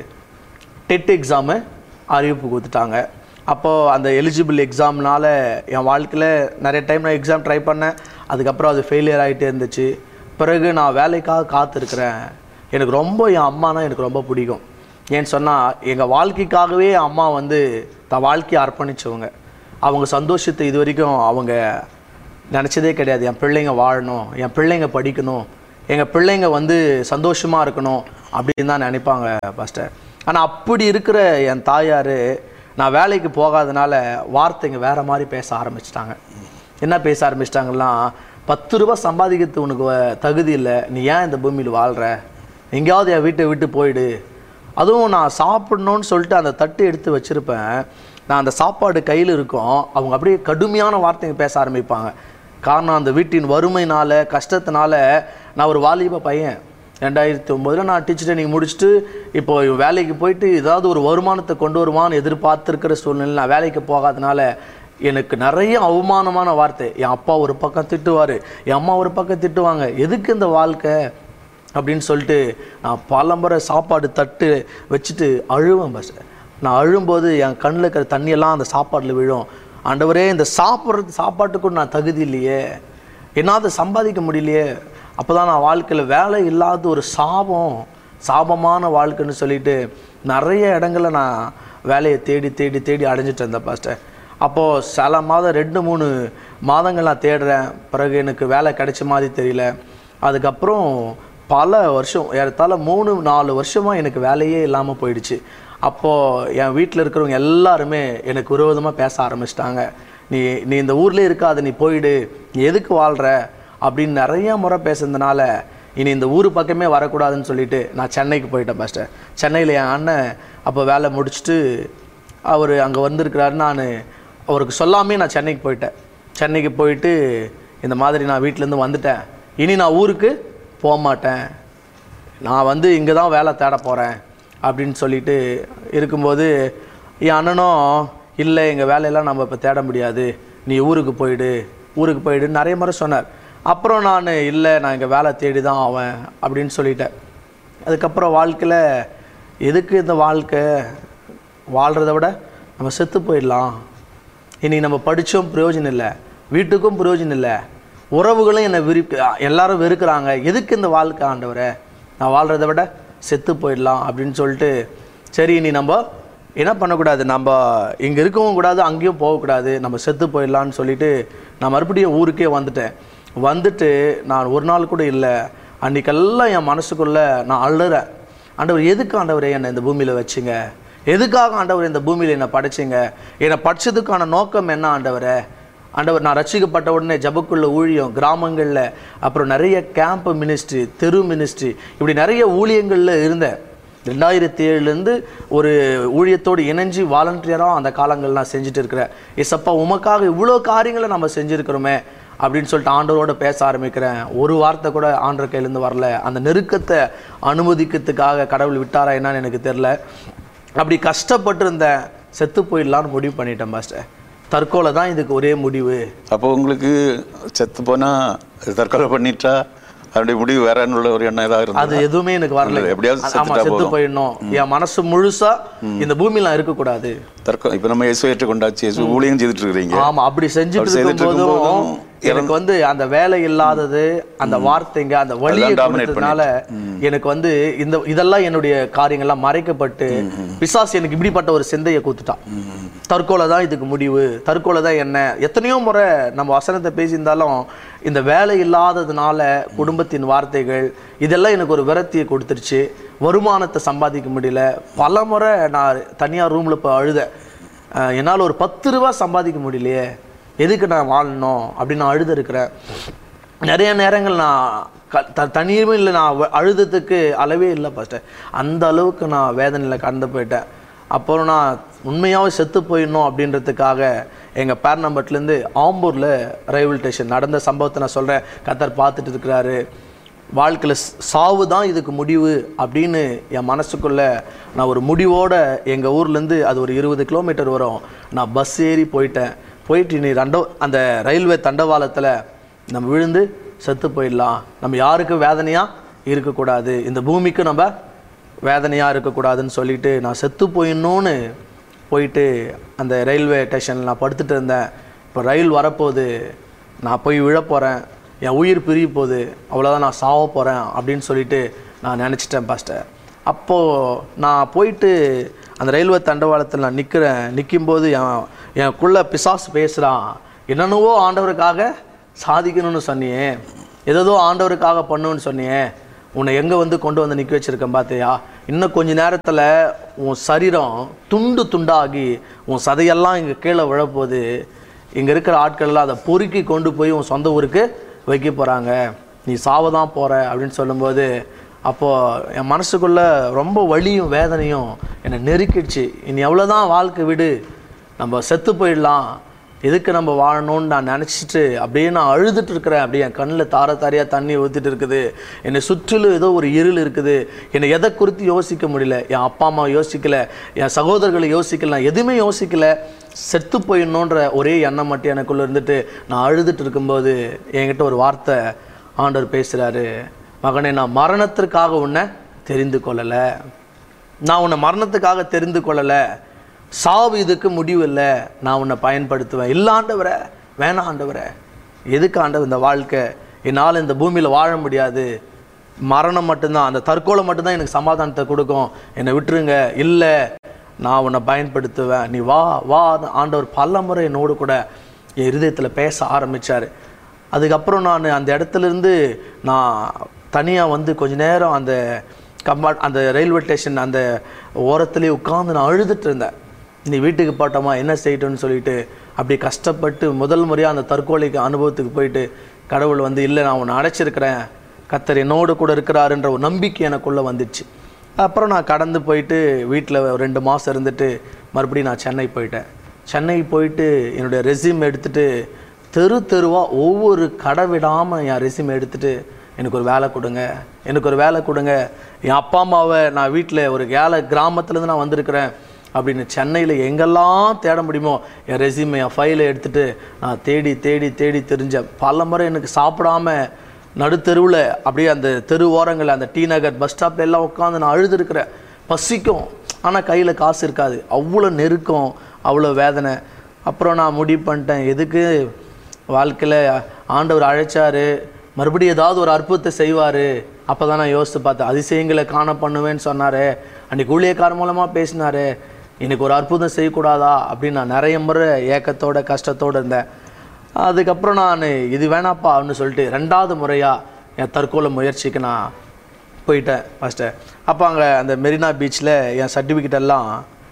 டெட் எக்ஸாமு அறிவிப்பு கொடுத்துட்டாங்க. அப்போது அந்த எலிஜிபிள் எக்ஸாம்னால் என் வாழ்க்கையில் நிறைய டைம் நான் எக்ஸாம் ட்ரை பண்ணேன். அதுக்கப்புறம் அது ஃபெயிலியர் ஆகிட்டே இருந்துச்சு. பிறகு நான் வேலைக்காக காத்திருக்கிறேன். எனக்கு ரொம்ப என் அம்மானா எனக்கு ரொம்ப பிடிக்கும். ஏன்னு சொன்னால் எங்கள் வாழ்க்கைக்காகவே என் அம்மா வந்து தன் வாழ்க்கையை அர்ப்பணித்தவங்க. அவங்க சந்தோஷத்தை இது வரைக்கும் அவங்க நினச்சதே கிடையாது. என் பிள்ளைங்க வாழணும், என் பிள்ளைங்க படிக்கணும், எங்கள் பிள்ளைங்க வந்து சந்தோஷமாக இருக்கணும் அப்படின்னு தான் நினைப்பாங்க ஃபஸ்ட்டு. ஆனால் அப்படி இருக்கிற என் தாயார் நான் வேலைக்கு போகாதனால வார்த்தைங்க வேறு மாதிரி பேச ஆரம்பிச்சிட்டாங்க. என்ன பேச ஆரம்பிச்சிட்டாங்கன்னா, 10 ரூபா சம்பாதிக்கிறது உனக்கு தகுதி இல்லை, நீ ஏன் இந்த பூமியில் வாழ்கிற, எங்கேயாவது என் வீட்டை விட்டு போயிடு. அதுவும் நான் சாப்பிடணுன்னு சொல்லிட்டு அந்த தட்டு எடுத்து வச்சுருப்பேன். நான் அந்த சாப்பாடு கையில் இருக்கும், அவங்க அப்படியே கடுமையான வார்த்தைங்க பேச ஆரம்பிப்பாங்க. காரணம் அந்த வீட்டின் வறுமையினால் கஷ்டத்தினால. நான் ஒரு வாலிப பையன். 2009 நான் டீச்சர் ட்ரைனிங் முடிச்சுட்டு இப்போ வேலைக்கு போயிட்டு ஏதாவது ஒரு வருமானத்தை கொண்டு வருவான்னு எதிர்பார்த்துருக்கிற சூழ்நிலை நான் வேலைக்கு போகாதனால எனக்கு நிறைய அவமானமான வார்த்தை. என் அப்பா ஒரு பக்கம் திட்டுவார், என் அம்மா ஒரு பக்கம் திட்டுவாங்க. எதுக்கு இந்த வாழ்க்கை அப்படின்னு சொல்லிட்டு நான் பலமுறை சாப்பாடு தட்டு வச்சுட்டு அழுவேன். பஸ் நான் அழும்போது என் கண்ணில் இருக்கிற தண்ணியெல்லாம் அந்த சாப்பாட்டில் விழும். ஆண்டவரே, இந்த சாப்பாட்டுக்கும் நான் தகுதி இல்லையே, என்னால் சம்பாதிக்க முடியலையே. அப்போ தான் நான் வாழ்க்கையில் வேலை இல்லாத ஒரு சாபமான வாழ்க்கைன்னு சொல்லிட்டு நிறைய இடங்களில் நான் வேலையை தேடி தேடி தேடி அடைஞ்சிட்டு இருந்தேன் பாஸ்டர். அப்போது சில மாதம் 2-3 மாதங்கள் நான் தேடுறேன். பிறகு எனக்கு வேலை கிடைச்ச மாதிரி தெரியல. அதுக்கப்புறம் பல வருஷம், ஏறத்தாழ 3-4 வருஷமாக எனக்கு வேலையே இல்லாமல் போயிடுச்சு. அப்போது என் வீட்டில் இருக்கிறவங்க எல்லாருமே எனக்கு விரோதமாக பேச ஆரம்பிச்சிட்டாங்க. நீ இந்த ஊர்லேயே இருக்காது, நீ போயிடு, நீ எதுக்கு வாழ்கிற அப்படின்னு நிறைய முறை பேசுனதுனால இனி இந்த ஊர் பக்கமே வரக்கூடாதுன்னு சொல்லிட்டு நான் சென்னைக்கு போயிட்டேன் பாஸ்டர். சென்னையில் என் அண்ணன் அப்போ வேலை முடிச்சுட்டு அவர் அங்கே வந்திருக்கிறாரு. நான் அவருக்கு சொல்லாமே நான் சென்னைக்கு போயிட்டேன். சென்னைக்கு போயிட்டு இந்த மாதிரி நான் வீட்டிலேருந்து வந்துட்டேன், இனி நான் ஊருக்கு போக மாட்டேன், நான் வந்து இங்கே தான் வேலை தேட போகிறேன் அப்படின்னு சொல்லிட்டு இருக்கும்போது என் அண்ணனும் இல்லை, எங்கள் வேலையெல்லாம் நம்ம இப்போ தேட முடியாது, நீ ஊருக்கு போயிடுன்னு நிறைய முறை சொன்னார். அப்புறம் நான் இல்லை, நான் இங்கே வேலை தேடி தான் ஆவேன் அப்படின்னு சொல்லிட்டேன். அதுக்கப்புறம் வாழ்க்கையில் எதுக்கு இந்த வாழ்க்கை, வாழ்கிறத விட நம்ம செத்து போயிடலாம். இன்றைக்கி நம்ம படித்தோம் பிரயோஜனம் இல்லை, வீட்டுக்கும் பிரயோஜனம் இல்லை, உறவுகளும் என்னை எல்லாரும் வெறுக்கிறாங்க, எதுக்கு இந்த வாழ்க்கை ஆண்டவரே, நான் வாழ்கிறத விட செத்து போயிடலாம் அப்படின்னு சொல்லிட்டு, சரி இனி நம்ம என்ன பண்ணக்கூடாது, நம்ம இங்கே இருக்கவும் கூடாது, அங்கேயும் போகக்கூடாது, நம்ம செத்து போயிடலான்னு சொல்லிவிட்டு நான் மறுபடியும் ஊருக்கே வந்துட்டு நான் ஒரு நாள் கூட இல்லை, அன்றைக்கெல்லாம் என் மனசுக்குள்ளே நான் அழுறேன். ஆண்டவர் எதுக்கு ஆண்டவரே என்னை இந்த பூமியில் வச்சிங்க, எதுக்காக ஆண்டவர் இந்த பூமியில் என்னை படைச்சிங்க, என்னை படித்ததுக்கான நோக்கம் என்ன ஆண்டவரே. ஆண்டவர் நான் ரட்சிக்கப்பட்ட உடனே ஜபக்குள்ள ஊழியம், கிராமங்களில், அப்புறம் நிறைய கேம்ப் மினிஸ்ட்ரி, தெரு மினிஸ்ட்ரி, இப்படி நிறைய ஊழியங்களில் இருந்தேன். 2007 ஒரு ஊழியத்தோடு இணைஞ்சு வாலண்டியராக அந்த காலங்கள் நான் செஞ்சுட்டு இருக்கிறேன். ஏசப்பா உமக்காக இவ்வளோ காரியங்களை நம்ம செஞ்சுருக்கிறோமே அப்படின்னு சொல்லிட்டு ஆண்டவரோட பேச ஆரம்பிக்கிறேன். ஒரு வார்த்தை கூட ஆண்டவர் கையிலேருந்து வரல. அந்த நெருக்கத்தை அனுமதிக்கிறதுக்காக கடவுள் விட்டாரா என்னன்னு எனக்கு தெரில. அப்படி கஷ்டப்பட்டு இருந்தேன், செத்து போயிடலான்னு முடிவு பண்ணிட்டேன் பாஸ்டர். தற்கொலை தான் இதுக்கு ஒரே முடிவு. அப்போ உங்களுக்கு செத்து போனால் தற்கொலை பண்ணிட்டா அதனுடைய முடிவு வேறன்னு உள்ள ஒரு எண்ணம் ஏதாவது இருந்தது? அது எதுவுமே எனக்கு வரல. எப்படியாவது செத்து போயிடணும், என் மனசு முழுசா இந்த பூமியில இருக்கக்கூடாது. இப்ப நம்ம இயேசு ஏற்றுக்கொண்டாச்சு, இயேசு ஊழியம் செய்துட்டு இருக்கீங்க. ஆமா, அப்படி செஞ்சுட்டு இருக்கும்போதும் எனக்கு அந்த வேலை இல்லாதது, அந்த வார்த்தைங்க, அந்த வழியை கொடுத்ததுனால எனக்கு இதெல்லாம் என்னுடைய காரியங்கள்லாம் மறைக்கப்பட்டு பிசாசு எனக்கு இப்படிப்பட்ட ஒரு சிந்தையை கூத்துட்டான். தற்கொலை தான் இதுக்கு முடிவு, தற்கொலை தான் என்ன. எத்தனையோ முறை நம்ம வசனத்தை பேசியிருந்தாலும் இந்த வேலை இல்லாததுனால குடும்பத்தின் வார்த்தைகள் இதெல்லாம் எனக்கு ஒரு விரத்தியை கொடுத்துருச்சு. வருமானத்தை சம்பாதிக்க முடியல. பல முறை நான் தனியார் ரூமில் போய் அழுதேன். என்னால் ஒரு 10 ரூபா சம்பாதிக்க முடியலையே, எதுக்கு நான் வாழணும் அப்படின்னு நான் அழுது இருக்கிறேன். நிறைய நேரங்கள் நான் தனியுமே நான் அழுதத்துக்கு அளவே இல்லை பாஸ்டர். அந்த அளவுக்கு நான் வேதனையில் கடந்து போயிட்டேன். அப்புறம் நான் உண்மையாகவே செத்து போயிடணும் அப்படின்றதுக்காக எங்கள் பேர்னம்பட்லேருந்து ஆம்பூரில் ரயில்வே ஸ்டேஷன் நடந்த சம்பவத்தை நான் சொல்கிறேன். கர்த்தர் பார்த்துட்டு இருக்கிறாரு. வாழ்க்கையில் சாவு தான் இதுக்கு முடிவு அப்படின்னு என் மனசுக்குள்ளே நான் ஒரு முடிவோடு எங்கள் ஊர்லேருந்து அது ஒரு 20 கிலோமீட்டர் வரும். நான் பஸ் ஏறி போயிட்டு நீ அந்த ரயில்வே தண்டவாளத்தில் நம்ம விழுந்து செத்து போயிடலாம், நம்ம யாருக்கும் வேதனையாக இருக்கக்கூடாது, இந்த பூமிக்கு நம்ம வேதனையாக இருக்கக்கூடாதுன்னு சொல்லிட்டு நான் செத்து போயிடணும்னு போயிட்டு அந்த ரயில்வே ஸ்டேஷனில் நான் படுத்துட்டு இருந்தேன். இப்போ ரயில் வரப்போகுது, நான் போய் விழப்போகிறேன், என் உயிர் பிரிய போகுது, அவ்வளோதான், நான் சாவ போகிறேன் அப்படின்னு சொல்லிட்டு நான் நினச்சிட்டேன் பாஸ்டர். அப்போது நான் போயிட்டு அந்த ரயில்வே தண்டவாளத்தில் நான் நிற்கும்போது எனக்குள்ளே பிசாசு பேசுகிறான். என்னென்னவோ ஆண்டவருக்காக சாதிக்கணும்னு சொன்னியே, ஏதோ ஆண்டவருக்காக பண்ணுன்னு சொன்னியே, உன்னை எங்கே கொண்டு வந்து நிற்க வச்சுருக்கேன் பார்த்தியா, இன்னும் கொஞ்ச நேரத்தில் உன் சரீரம் துண்டு துண்டாகி உன் சதையெல்லாம் இங்கே கீழே விழப்போகுது, இங்கே இருக்கிற ஆட்கள்லாம் அதை பொறுக்கி கொண்டு போய் உன் சொந்த ஊருக்கு வைக்க போகிறாங்க, நீ சாவதான் போகிற அப்படின்னு சொல்லும்போது, அப்போது என் மனசுக்குள்ளே ரொம்ப வலியும் வேதனையும் என்னை நெருக்கிடுச்சு. இனி எவ்வளோதான் வாழ்க்கை, விடு, நம்ம செத்து போயிடலாம், எதுக்கு நம்ம வாழணும்னு நான் நினச்சிட்டு அப்படியே நான் அழுதுட்டு இருக்கிறேன். அப்படியே என் கண்ணில் தாரையாக தண்ணி ஊற்றிட்டு இருக்குது. என்னை சுற்றிலும் ஏதோ ஒரு இருள் இருக்குது. என்னை எதை குறித்து யோசிக்க முடியல. என் அப்பா அம்மா யோசிக்கலை, என் சகோதரர்களை யோசிக்கலை, நான் எதுவுமே யோசிக்கலை. செத்து போயிடணுன்ற ஒரே எண்ணம் மட்டும் எனக்குள்ளே இருந்துட்டு நான் அழுதுட்டு இருக்கும்போது என்கிட்ட ஒரு வார்த்தை ஆண்டவர் பேசுகிறாரு. மகனே, நான் மரணத்திற்காக உன்னை தெரிந்து கொள்ளலை, நான் உன்னை மரணத்துக்காக தெரிந்து கொள்ளலை, சாவு இதுக்கு முடிவு இல்லை, நான் உன்னை பயன்படுத்துவேன். இல்லை ஆண்டவரே, வேணாம் ஆண்டவரே, எதுக்கு ஆண்டவர் இந்த வாழ்க்கை, என்னால் இந்த பூமியில் வாழ முடியாது, மரணம் மட்டும்தான், அந்த தற்கொலை மட்டும்தான் எனக்கு சமாதானத்தை கொடுக்கும், என்னை விட்டுருங்க, இல்லை நான் உன்னை பயன்படுத்துவேன், நீ வா வா. ஆண்டவர் பல முறை என்னோடு கூட என் இருதயத்தில் பேச ஆரம்பித்தார். அதுக்கப்புறம் நான் அந்த இடத்துலேருந்து நான் தனியாக கொஞ்ச நேரம் அந்த ரயில்வே ஸ்டேஷன் அந்த ஓரத்துலேயே உட்காந்து நான் அழுதுட்டு இருந்தேன். நீ வீட்டுக்கு போட்டோமா, என்ன செய்யட்டும்னு சொல்லிட்டு அப்படி கஷ்டப்பட்டு முதல் முறையாக அந்த தற்கொலைக்கு அனுபவத்துக்கு போயிட்டு கடவுள் இல்லை, நான் உன்னை அடைச்சிருக்கிறேன், கர்த்தர் என்னோடு கூட இருக்கிறாருன்ற ஒரு நம்பிக்கை எனக்குள்ளே வந்துடுச்சு. அப்புறம் நான் கடந்து போயிட்டு வீட்டில் 2 மாதம் இருந்துட்டு மறுபடியும் நான் சென்னை போயிட்டேன். சென்னை போயிட்டு என்னுடைய ரெஸ்யூம் எடுத்துகிட்டு தெருவாக ஒவ்வொரு கடை விடாமல் என் ரெஸ்யூம் எடுத்துகிட்டு எனக்கு ஒரு வேலை கொடுங்க, எனக்கு ஒரு வேலை கொடுங்க, என் அப்பா அம்மாவை நான் வீட்டில் ஒரு கிராமத்துலேருந்து நான் வந்திருக்கிறேன் அப்படின்னு சென்னையில் எங்கெல்லாம் தேட முடியுமோ என் ரெஸ்யூமை என் ஃபைலை எடுத்துகிட்டு நான் தேடி தெரிஞ்சேன். பல முறை எனக்கு சாப்பிடாம நடுத்தெருவில் அப்படியே அந்த தெரு ஓரங்களில் அந்த டி நகர் பஸ் ஸ்டாப்பில் எல்லாம் உட்காந்து நான் அழுதுருக்கிறேன். பசிக்கும், ஆனால் கையில் காசு இருக்காது. அவ்வளோ நெருக்கம், அவ்வளோ வேதனை. அப்புறம் நான் முடிவு பண்ணிட்டேன், எதுக்கு வாழ்க்கையில் ஆண்டவர் அழைச்சார், மறுபடியும் ஏதாவது ஒரு அற்புதத்தை செய்வார். அப்போ தான் நான் யோசித்து பார்த்தேன், அதிசயங்களை காண பண்ணுவேன்னு சொன்னார், அன்றைக்கி ஊழியக்காரர் மூலமாக பேசினார், எனக்கு ஒரு அற்புதம் செய்யக்கூடாதா அப்படின்னு நான் நிறைய முறை ஏக்கத்தோட கஷ்டத்தோடு இருந்தேன். அதுக்கப்புறம் நான் இது வேணாப்பா அப்படின்னு சொல்லிட்டு 2வது முறையாக என் தற்கொலை முயற்சிக்கு நான் போயிட்டேன் ஃபஸ்ட்டு. அப்போ அங்கே அந்த மெரினா பீச்சில் என் சர்டிஃபிகேட்டெல்லாம்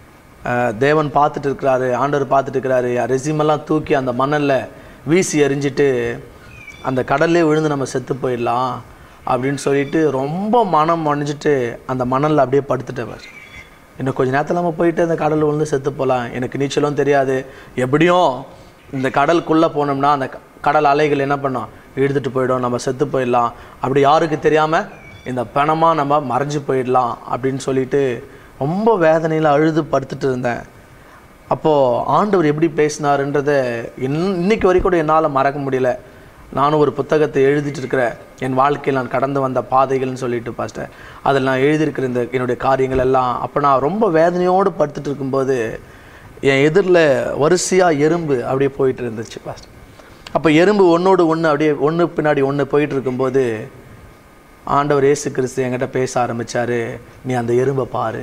தேவன் பார்த்துட்டு இருக்கிறாரு, ஆண்டவர் பார்த்துட்டு இருக்கிறாரு. என் ரெசியூமெல்லாம் தூக்கி அந்த மணலில் வீசி எறிஞ்சிட்டு அந்த கடல்லே விழுந்து நம்ம செத்து போயிடலாம் அப்படின்னு சொல்லிட்டு ரொம்ப மனம் அணிஞ்சிட்டு அந்த மணலில் அப்படியே படுத்துட்டேன். இன்னும் கொஞ்சம் நேரத்தில் நம்ம போயிட்டு அந்த கடலில் விழுந்து செத்து போகலாம், எனக்கு நீச்சலும் தெரியாது, எப்படியும் இந்த கடலுக்குள்ளே போனோம்னா அந்த கடல் அலைகள் என்ன பண்ணோம், இழுத்துட்டு போயிடும், நம்ம செத்து போயிடலாம், அப்படி யாருக்கு தெரியாமல் இந்த பணமாக நம்ம மறைஞ்சு போயிடலாம் அப்படின்னு சொல்லிட்டு ரொம்ப வேதனையில் அழுது படுத்துட்டு இருந்தேன். அப்போது ஆண்டவர் எப்படி பேசினாருன்றதை இன்னைக்கு வரைக்கும் கூட என்னால் மறக்க முடியல. நானும் ஒரு புத்தகத்தை எழுதிட்டு இருக்கிறேன், என் வாழ்க்கையில் நான் கடந்து வந்த பாதைகள்னு சொல்லிட்டு பாஸ்டர். அதில் நான் எழுதியிருக்கிற இந்த என்னுடைய காரியங்கள் எல்லாம். அப்போ நான் ரொம்ப வேதனையோடு படுத்துட்டு இருக்கும்போது என் எதிரில் வரிசையாக எறும்பு அப்படியே போயிட்டு இருந்துச்சு பாஸ்டர். அப்போ எறும்பு ஒன்றோடு ஒன்று அப்படியே ஒன்று பின்னாடி ஒன்று போயிட்டு இருக்கும்போது ஆண்டவர் இயேசு கிறிஸ்து என்கிட்ட பேச ஆரம்பித்தார், நீ அந்த எறும்பை பாரு,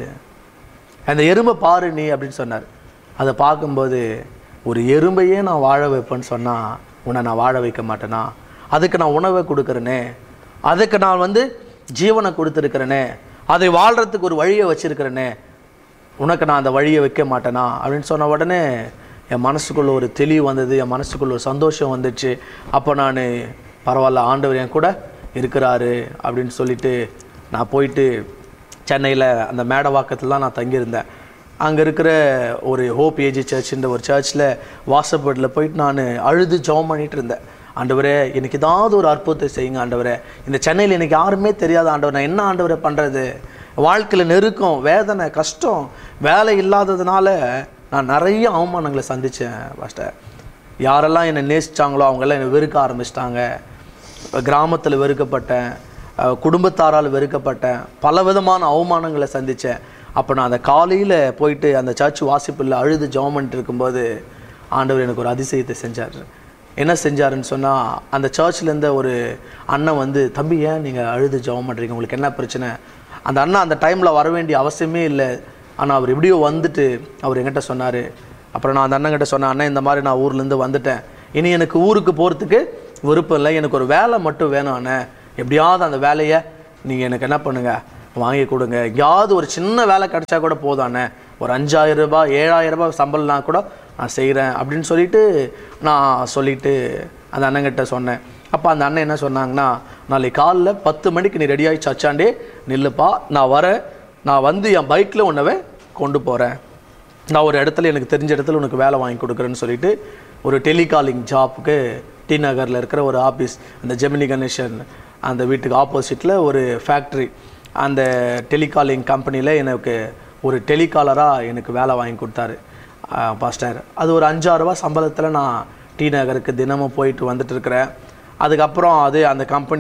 அந்த எறும்பை பாரு நீ அப்படின்னு சொன்னார். அதை பார்க்கும்போது ஒரு எறும்பையே நான் வாழ வைப்பேன்னு சொன்னால் உன்னை நான் வாழ வைக்க மாட்டேனா? அதுக்கு நான் உணவை கொடுக்குறேனே, அதுக்கு நான் ஜீவனை கொடுத்துருக்கிறேனே, அதை வாழ்கிறதுக்கு ஒரு வழியை வச்சுருக்கிறேனே, உனக்கு நான் அந்த வழியை வைக்க மாட்டேனா அப்படின்னு சொன்ன உடனே என் மனசுக்குள்ளே ஒரு தெளிவு வந்தது, என் மனசுக்குள்ளே ஒரு சந்தோஷம் வந்துச்சு. அப்போ நான் பரவாயில்ல, ஆண்டவர் என் கூட இருக்கிறாரு அப்படின்னு சொல்லிட்டு நான் போயிட்டு சென்னையில் அந்த மேடவாக்கத்தில் நான் தங்கியிருந்தேன். அங்கே இருக்கிற ஒரு ஹோப் ஏஜி சர்ச்சுன்ற ஒரு சர்ச்சில் வாசப்படில் போயிட்டு நான் அழுது ஜெபம் பண்ணிகிட்டு இருந்தேன். ஆண்டவரே எனக்கு ஏதாவது ஒரு அற்புதத்தை செய்யுங்க ஆண்டவரே, இந்த சென்னையில் எனக்கு யாருமே தெரியாத ஆண்டவர், நான் என்ன ஆண்டவரை பண்ணுறது, வாழ்க்கையில் நெருக்கம், வேதனை, கஷ்டம், வேலை இல்லாததுனால நான் நிறைய அவமானங்களை சந்தித்தேன் பாஸ்டர். யாரெல்லாம் என்னை நேசித்தாங்களோ அவங்கெல்லாம் என்னை வெறுக்க ஆரம்பிச்சிட்டாங்க. கிராமத்தில் வெறுக்கப்பட்டேன், குடும்பத்தாரால் வெறுக்கப்பட்டேன், பல விதமான அவமானங்களை சந்தித்தேன். அப்போ நான் அந்த காலையில் போயிட்டு அந்த சர்ச் வாசிப்பில் அழுது ஜெபம் பண்ணிட்டு இருக்கும்போது ஆண்டவர் எனக்கு ஒரு அதிசயத்தை செஞ்சார். என்ன செஞ்சாருன்னு சொன்னால், அந்த சர்ச்சில் ஒரு அண்ணன் தம்பி ஏன் நீங்கள் அழுது ஜெபம் பண்ணுறீங்க, உங்களுக்கு என்ன பிரச்சனை? அந்த அண்ணன் அந்த டைமில் வர வேண்டிய அவசியமே இல்லை, ஆனால் அவர் எப்படியோ வந்துட்டு அவர் என்கிட்ட சொன்னார். அப்புறம் நான் அந்த அண்ணன்கிட்ட சொன்னேன், அண்ணன் இந்த மாதிரி நான் ஊர்லேருந்து வந்துட்டேன், இனி எனக்கு ஊருக்கு போகிறதுக்கு விருப்பம் இல்லை, எனக்கு ஒரு வேலை மட்டும் வேணும் அண்ணன், எப்படியாவது அந்த வேலையை நீங்கள் எனக்கு என்ன பண்ணுங்கள், வாங்கி கொடுங்க, எங்கேயாவது ஒரு சின்ன வேலை கிடச்சா கூட போதானே, ஒரு 5000 ரூபாய் 7000 ரூபாய் சம்பளம்னா கூட நான் செய்கிறேன் அப்படின்னு சொல்லிட்டு நான் சொல்லிவிட்டு அந்த அண்ணங்கிட்ட சொன்னேன். அப்போ அந்த அண்ணன் என்ன சொன்னாங்கன்னா, நாளைக்கு காலைல 10 மணிக்கு நீ ரெடியாகி சச்சாண்டே நில்லுப்பா, நான் வரேன், நான் என் பைக்கில் உன்னவே கொண்டு போகிறேன், நான் ஒரு இடத்துல எனக்கு தெரிஞ்ச இடத்துல உனக்கு வேலை வாங்கி கொடுக்குறேன்னு சொல்லிட்டு ஒரு டெலிகாலிங் ஜாப்புக்கு டி நகரில் இருக்கிற ஒரு ஆஃபீஸ், அந்த ஜெமினி கணேசன் அந்த வீட்டுக்கு ஆப்போசிட்டில் ஒரு ஃபேக்ட்ரி, அந்த டெலிகாலிங் கம்பெனியில் எனக்கு ஒரு டெலிகாலராக எனக்கு வேலை வாங்கி கொடுத்தாரு பாஸ்டர். அது ஒரு 5000 ரூபா சம்பளத்தில் நான் டி நகருக்கு தினமும் போயிட்டு வந்துட்டு இருக்கிறேன். அதுக்கப்புறம் அந்த கம்பெனி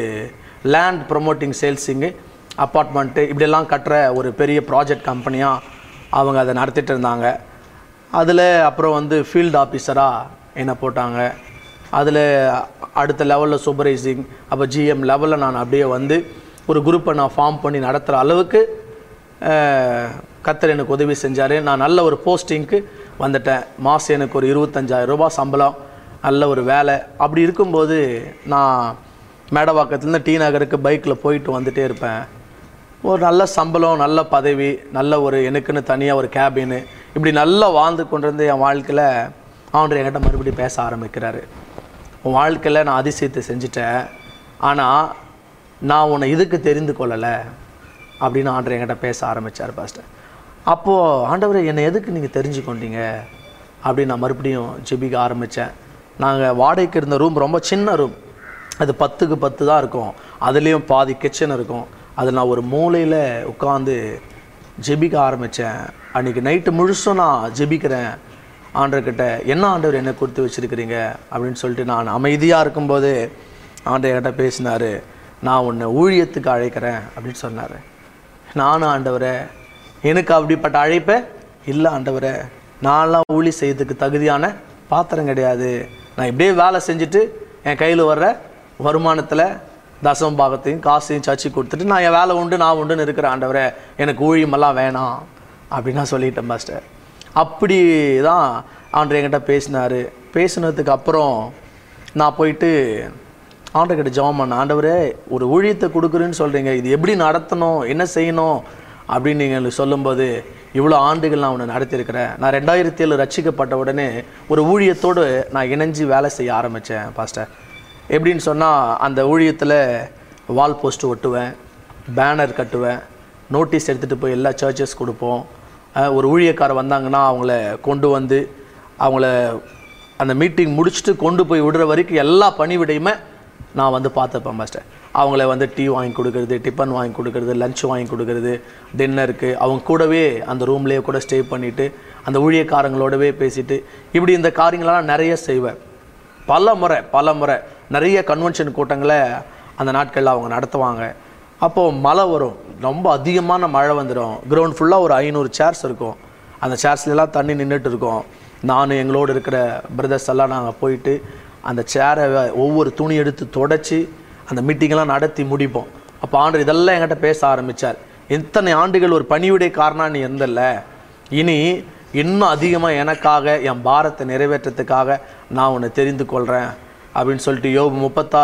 லேண்ட் ப்ரொமோட்டிங் சேல்ஸிங்கு அப்பார்ட்மெண்ட்டு இப்படியெல்லாம் கட்டுற ஒரு பெரிய ப்ராஜெக்ட் கம்பெனியாக அவங்க அதை நடத்திட்டு இருந்தாங்க. அதில் அப்புறம் ஃபீல்டு ஆஃபீஸராக என்னை போட்டாங்க. அதில் அடுத்த லெவலில் சூப்பர்வைசிங், அப்போ ஜிஎம் லெவலில் நான் அப்படியே ஒரு குரூப்பை நான் ஃபார்ம் பண்ணி நடத்துகிற அளவுக்கு கர்த்தர் எனக்கு உதவி செஞ்சார். நான் நல்ல ஒரு போஸ்டிங்க்கு வந்துட்டேன். மாதம் எனக்கு ஒரு 25000 ரூபாய் சம்பளம், நல்ல ஒரு வேலை. அப்படி இருக்கும்போது நான் மேடவாக்கத்துலேருந்து டி நகருக்கு பைக்கில் போயிட்டு வந்துகிட்டே இருப்பேன். ஒரு நல்ல சம்பளம், நல்ல பதவி, நல்ல ஒரு எனக்குன்னு தனியாக ஒரு கேபின்னு, இப்படி நல்லா வாழ்ந்து கொண்டிருந்த என் வாழ்க்கையில் ஆண்டவர் என்கிட்ட மறுபடியும் பேச ஆரம்பிக்கிறாரு. உன் வாழ்க்கையில் நான் அதிசயத்தை செஞ்சுட்டேன், ஆனால் நான் உன்னை இதுக்கு தெரிந்து கொள்ளலை அப்படின்னு ஆண்டவர் என்கிட்ட பேச ஆரம்பித்தார் பாஸ்டர். அப்போது ஆண்டவர் என்னை எதுக்கு நீங்கள் தெரிஞ்சு கொண்டீங்க அப்படின்னு நான் மறுபடியும் ஜெபிக்க ஆரம்பித்தேன். நாங்கள் வாடகைக்கு இருந்த ரூம் ரொம்ப சின்ன ரூம், அது 10க்கு 10 தான் இருக்கும், அதுலேயும் பாதி கிச்சன் இருக்கும். அதில் நான் ஒரு மூலையில் உட்காந்து ஜெபிக்க ஆரம்பித்தேன். அன்றைக்கி நைட்டு முழுசும் நான் ஜெபிக்கிறேன் ஆண்டவர்கிட்ட, என்ன ஆண்டவர் என்னை கொடுத்து வச்சுருக்கிறீங்க அப்படின்னு சொல்லிட்டு நான் அமைதியாக இருக்கும்போது ஆண்டவர் என்கிட்ட பேசினார், நான் உன்னை ஊழியத்துக்கு அழைக்கிறேன் அப்படின்னு சொன்னார். நானும் ஆண்டவரை எனக்கு அப்படிப்பட்ட அழைப்பே இல்லை ஆண்டவரே. நான்லாம் ஊழி செய்யறதுக்கு தகுதியான பாத்திரம் கிடையாது. நான் இப்படியே வேலை செஞ்சுட்டு என் கையில் வர்ற வருமானத்தில் தசம பாகத்தையும் காசையும் சர்ச்சை கொடுத்துட்டு நான் என் வேலை உண்டு நான் உண்டுன்னு இருக்கிறேன் ஆண்டவரே, எனக்கு ஊழியமெல்லாம் வேணாம் அப்படின்னு நான் சொல்லிட்டேன் பாஸ்டர். அப்படி தான் ஆண்டவர் என்கிட்ட பேசினார். பேசினதுக்கு அப்புறம் நான் போயிட்டு ஆண்டவர்கிட்ட ஜெபம் பண்ணேன். ஆண்டவரே, ஒரு ஊழியத்தை கொடுக்குறேன்னு சொல்கிறீங்க, இது எப்படி நடத்தணும், என்ன செய்யணும் அப்படின்னு நீங்கள் சொல்லும்போது, இவ்வளோ ஆண்டுகள் நான் உன்னை நடத்தியிருக்கிறேன். நான் 2007 ரட்சிக்கப்பட்ட உடனே ஒரு ஊழியத்தோடு நான் இணைஞ்சு வேலை செய்ய ஆரம்பித்தேன் பாஸ்டர். எப்படின்னு சொன்னால், அந்த ஊழியத்தில் வால் போஸ்ட்டு ஒட்டுவேன், பேனர் கட்டுவேன், நோட்டீஸ் எடுத்துகிட்டு போய் எல்லா சர்ச்சஸ் கொடுப்போம். ஒரு ஊழியக்காரர் வந்தாங்கன்னா அவங்கள கொண்டு வந்து அவங்கள அந்த மீட்டிங் முடிச்சுட்டு கொண்டு போய் விடுற வரைக்கும் எல்லா பணிவிடையுமே நான் வந்து பார்த்துப்பேன் மாஸ்டர். அவங்கள வந்து டீ வாங்கி கொடுக்குறது, டிஃபன் வாங்கி கொடுக்குறது, லஞ்ச் வாங்கி கொடுக்குறது, டின்னருக்கு அவங்க கூடவே அந்த ரூம்லேயே கூட ஸ்டே பண்ணிவிட்டு அந்த ஊழியக்காரங்களோடவே பேசிட்டு இப்படி இந்த காரியங்களெல்லாம் நிறைய செய்வேன். பல முறை நிறைய கன்வென்ஷன் கூட்டங்களை அந்த நாட்களில் அவங்க நடத்துவாங்க. அப்போது மழை வரும், ரொம்ப அதிகமான மழை வந்துடும். கிரவுண்ட் ஃபுல்லாக ஒரு 500 சேர்ஸ் இருக்கும். அந்த சேர்ஸ்லாம் தண்ணி நின்றுட்டு இருக்கும். நான் எங்களோடு இருக்கிற பிரதர்ஸ் எல்லாம் நாங்கள் போயிட்டு அந்த சேரை ஒவ்வொரு துணி எடுத்து தொடச்சி அந்த மீட்டிங்கெல்லாம் நடத்தி முடிப்போம். அப்போ ஆண்டவர் இதெல்லாம் என்கிட்ட பேச ஆரம்பித்தார். இத்தனை ஆண்டுகள் ஒரு பணிவிடைக்காரனாக நீ இருந்தல்ல, இனி இன்னும் அதிகமாக எனக்காக என் பாரத்தை நிறைவேற்றத்துக்காக நான் உன்னை தெரிந்து கொள்கிறேன் அப்படின்னு சொல்லிட்டு யோபு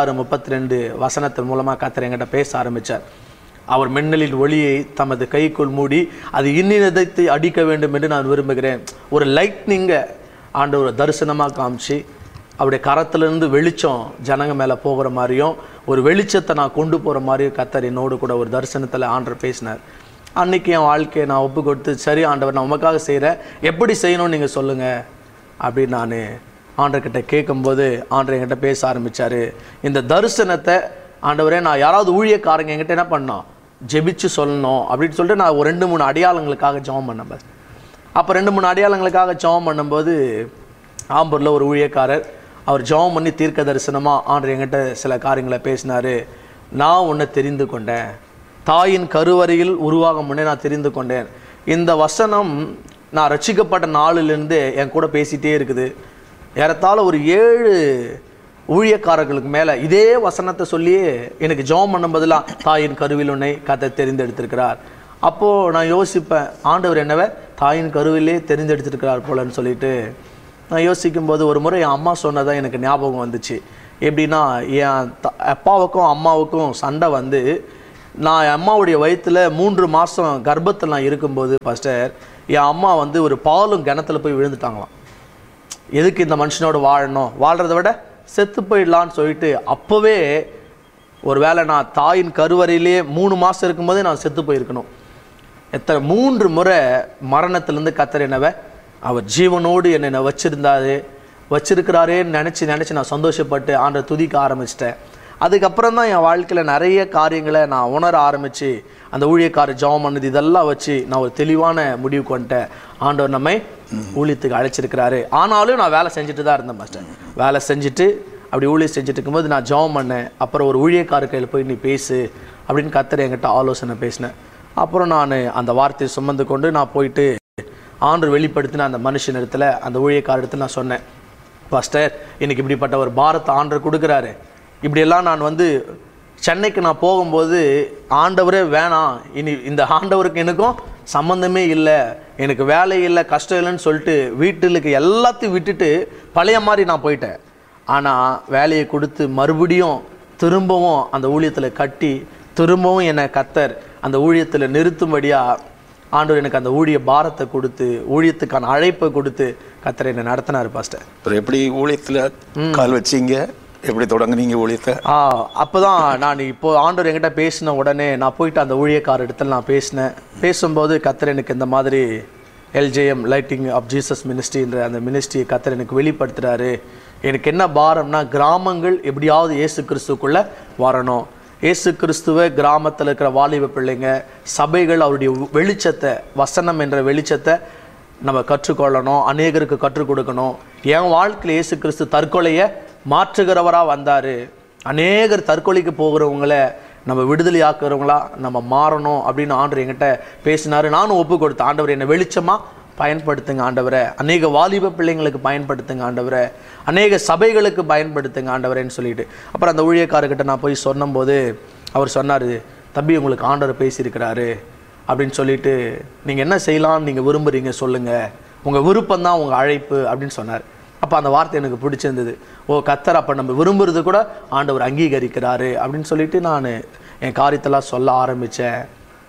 36-32 வசனத்தின் மூலமாக கர்த்தர் என்கிட்ட பேச ஆரம்பித்தார். அவர் மின்னலின் ஒளியை தமது கைக்குள் மூடி அது இன்னினத்தை அடிக்க வேண்டும் என்று நான் விரும்புகிறேன். ஒரு லைட்னிங்கை ஆண்டவர் தரிசனமாக காமிச்சு அவருடைய கரத்திலிருந்து வெளிச்சம் ஜனங்க மேலே போகிற மாதிரியும் ஒரு வெளிச்சத்தை நான் கொண்டு போகிற மாதிரியும் கர்த்தர் என்னோடு கூட ஒரு தரிசனத்தில் ஆண்டவர் பேசினார். அன்றைக்கி என் வாழ்க்கையை நான் ஒப்பு கொடுத்து, சரி ஆண்டவர், நான் உமக்காக செய்கிறேன், எப்படி செய்யணும்னு நீங்கள் சொல்லுங்கள் அப்படின்னு நான் ஆண்டவர்கிட்ட கேட்கும்போது ஆண்டவர் என்கிட்ட பேச ஆரம்பித்தார். இந்த தரிசனத்தை ஆண்டவரே, நான் யாராவது ஊழியக்காரங்க என்கிட்ட என்ன பண்ணோம், ஜெபிச்சு சொல்லணும் அப்படின்னு சொல்லிட்டு நான் ஒரு 2-3 அடையாளங்களுக்காக ஜெபம் பண்ணேன். அப்போ 2-3 அடையாளங்களுக்காக ஜெபம் பண்ணும்போது ஆம்பூரில் ஒரு ஊழியக்காரர் அவர் ஜெபம் பண்ணி தீர்க்க தரிசனமாக ஆண்டவர் என்கிட்ட சில காரியங்களை பேசினார். நான் உன்னை தெரிந்து கொண்டேன், தாயின் கருவறையில் உருவாகும் முன்னே நான் தெரிந்து கொண்டேன். இந்த வசனம் நான் ரட்சிக்கப்பட்ட நாளிலிருந்து என் கூட பேசிகிட்டே இருக்குது. ஏறத்தாழ ஒரு 7 ஊழியக்காரர்களுக்கு மேலே இதே வசனத்தை சொல்லியே எனக்கு ஜெபம் பண்ணும்போதெல்லாம் தாயின் கருவில் உன்னை கர்த்தர் தெரிந்தெடுத்திருக்கிறார். அப்போது நான் யோசிப்பேன், ஆண்டவர் என்னவே தாயின் கருவிலே தெரிந்தெடுத்திருக்கிறார் போலன்னு சொல்லிட்டு நான் யோசிக்கும்போது ஒரு முறை என் அம்மா சொன்னதான் எனக்கு ஞாபகம் வந்துச்சு. எப்படின்னா, என் அப்பாவுக்கும் அம்மாவுக்கும் சண்டை வந்து நான் என் அம்மாவுடைய வயிற்றில் 3 மாதம் கர்ப்பத்தில் நான் இருக்கும்போது பாஸ்டர், என் அம்மா வந்து ஒரு பாலும் கிணத்துல போய் விழுந்துட்டாங்களாம். எதுக்கு இந்த மனுஷனோட வாழணும், வாழ்கிறத விட செத்து போயிடலான்னு சொல்லிட்டு அப்போவே ஒரு வேளை நான் தாயின் கருவறையிலேயே 3 மாதம் இருக்கும்போதே நான் செத்து போயிருக்கணும். 3 முறை மரணத்திலேருந்து கர்த்தர் என்னவை அவர் ஜீவனோடு என்னை வச்சிருக்கிறாரேன்னு நினச்சி நான் சந்தோஷப்பட்டு ஆண்டவர் துதிக்க ஆரம்பிச்சிட்டேன். அதுக்கப்புறம் தான் என் வாழ்க்கையில் நிறைய காரியங்களை நான் உணர ஆரம்பித்து அந்த ஊழியக்காரர் ஜெபம் பண்ணது இதெல்லாம் வச்சு நான் ஒரு தெளிவான முடிவு கொண்டேன். ஆண்டவர் நம்மை ஊழியத்துக்கு அழைச்சிருக்கிறாரு. ஆனாலும் நான் வேலை செஞ்சுட்டு தான் இருந்தேன் மாஸ்டர். வேலை செஞ்சுட்டு அப்படி ஊழியம் செஞ்சுட்டு இருக்கும்போது நான் ஜெபம் பண்ணேன். அப்புறம் ஒரு ஊழியக்காரர் கையில் போய் நீ பேசு அப்படின்னு கர்த்தர் என்கிட்ட ஆலோசனை பேசினேன். அப்புறம் நான் அந்த வார்த்தையை சுமந்து கொண்டு நான் போயிட்டு ஆண்டவர் வெளிப்படுத்தின அந்த மனுஷன் இடத்துல, அந்த ஊழியக்கார இடத்துல நான் சொன்னேன், பாஸ்டர், எனக்கு இப்படிப்பட்ட ஒரு பாரத்தை ஆண்டவர் கொடுக்குறாரு. இப்படியெல்லாம் நான் வந்து சென்னைக்கு நான் போகும்போது ஆண்டவரே வேணாம், இனி இந்த ஆண்டவருக்கு எனக்கும் சம்மந்தமே இல்லை, எனக்கு வேலை இல்லை, கஷ்டம் இல்லைன்னு சொல்லிட்டு வீட்டுக்கு எல்லாத்தையும் விட்டுட்டு பழைய மாதிரி நான் போயிட்டேன். ஆனால் வேலையை கொடுத்து மறுபடியும் திரும்பவும் அந்த ஊழியத்தில் கட்டி திரும்பவும் என்னை கர்த்தர் அந்த ஊழியத்தில் நிறுத்தும்படியாக ஆண்டவர் எனக்கு அந்த ஊழிய பாரத்தை கொடுத்து ஊழியத்துக்கான அழைப்பை கொடுத்து கர்த்தர் என்னை நடத்தினார் பாஸ்டர். எப்படி ஊழியத்தில் கால் வச்சிங்க, எப்படி தொடங்குனீங்க ஊழியத்தை? அப்போதான் நான் இப்போ ஆண்டவர் என்கிட்ட பேசின உடனே நான் போயிட்டு அந்த ஊழியக்கார இடத்துல நான் பேசும்போது கர்த்தர் எனக்கு இந்த மாதிரி LJM லைட்டிங் ஆஃப் ஜீசஸ் மினிஸ்ட்ரின்ற அந்த மினிஸ்ட்ரியை கர்த்தர் எனக்கு வெளிப்படுத்துகிறாரு. எனக்கு என்ன பாரம்னா, கிராமங்கள் எப்படியாவது இயேசு கிறிஸ்துக்குள்ளே வரணும். இயேசு கிறிஸ்துவ கிராமத்தில் இருக்கிற வாலிப பிள்ளைங்க, சபைகள் அவருடைய வெளிச்சத்தை, வசனம் என்ற வெளிச்சத்தை நம்ம கற்றுக்கொள்ளணும், அநேகருக்கு கற்றுக் கொடுக்கணும். என் வாழ்க்கையில் இயேசு கிறிஸ்து தற்கொலையை மாற்றுகிறவராக வந்தார். அநேகர் தற்கொலைக்கு போகிறவங்களை நம்ம விடுதலை ஆக்குறவங்களா நம்ம மாறணும் அப்படின்னு ஆண்டவர் என்கிட்ட பேசினாரு. நானும் ஒப்பு கொடுத்தேன். ஆண்டவர் என்னை வெளிச்சமாக பயன்படுத்துங்க ஆண்டவரை, அநேக வாலிப பிள்ளைங்களுக்கு பயன்படுத்துங்க ஆண்டவரை, அநேக சபைகளுக்கு பயன்படுத்துங்க ஆண்டவரேன்னு சொல்லிட்டு. அப்புறம் அந்த ஊழியக்காரர்கிட்ட நான் போய் சொன்னபோது அவர் சொன்னார், தம்பி உங்களுக்கு ஆண்டவர் பேசியிருக்கிறாரு அப்படின்னு சொல்லிட்டு, நீங்கள் என்ன செய்யலாம்னு நீங்கள் விரும்புகிறீங்க சொல்லுங்கள், உங்கள் விருப்பம் தான் உங்கள் அழைப்பு அப்படின்னு சொன்னார். அப்போ அந்த வார்த்தை எனக்கு பிடிச்சிருந்தது. ஓ கர்த்தர் அப்போ நம்ம விரும்புறது கூட ஆண்டவர் அங்கீகரிக்கிறாரு அப்படின்னு சொல்லிட்டு நான் என் காரியத்தெல்லாம் சொல்ல ஆரம்பித்தேன்.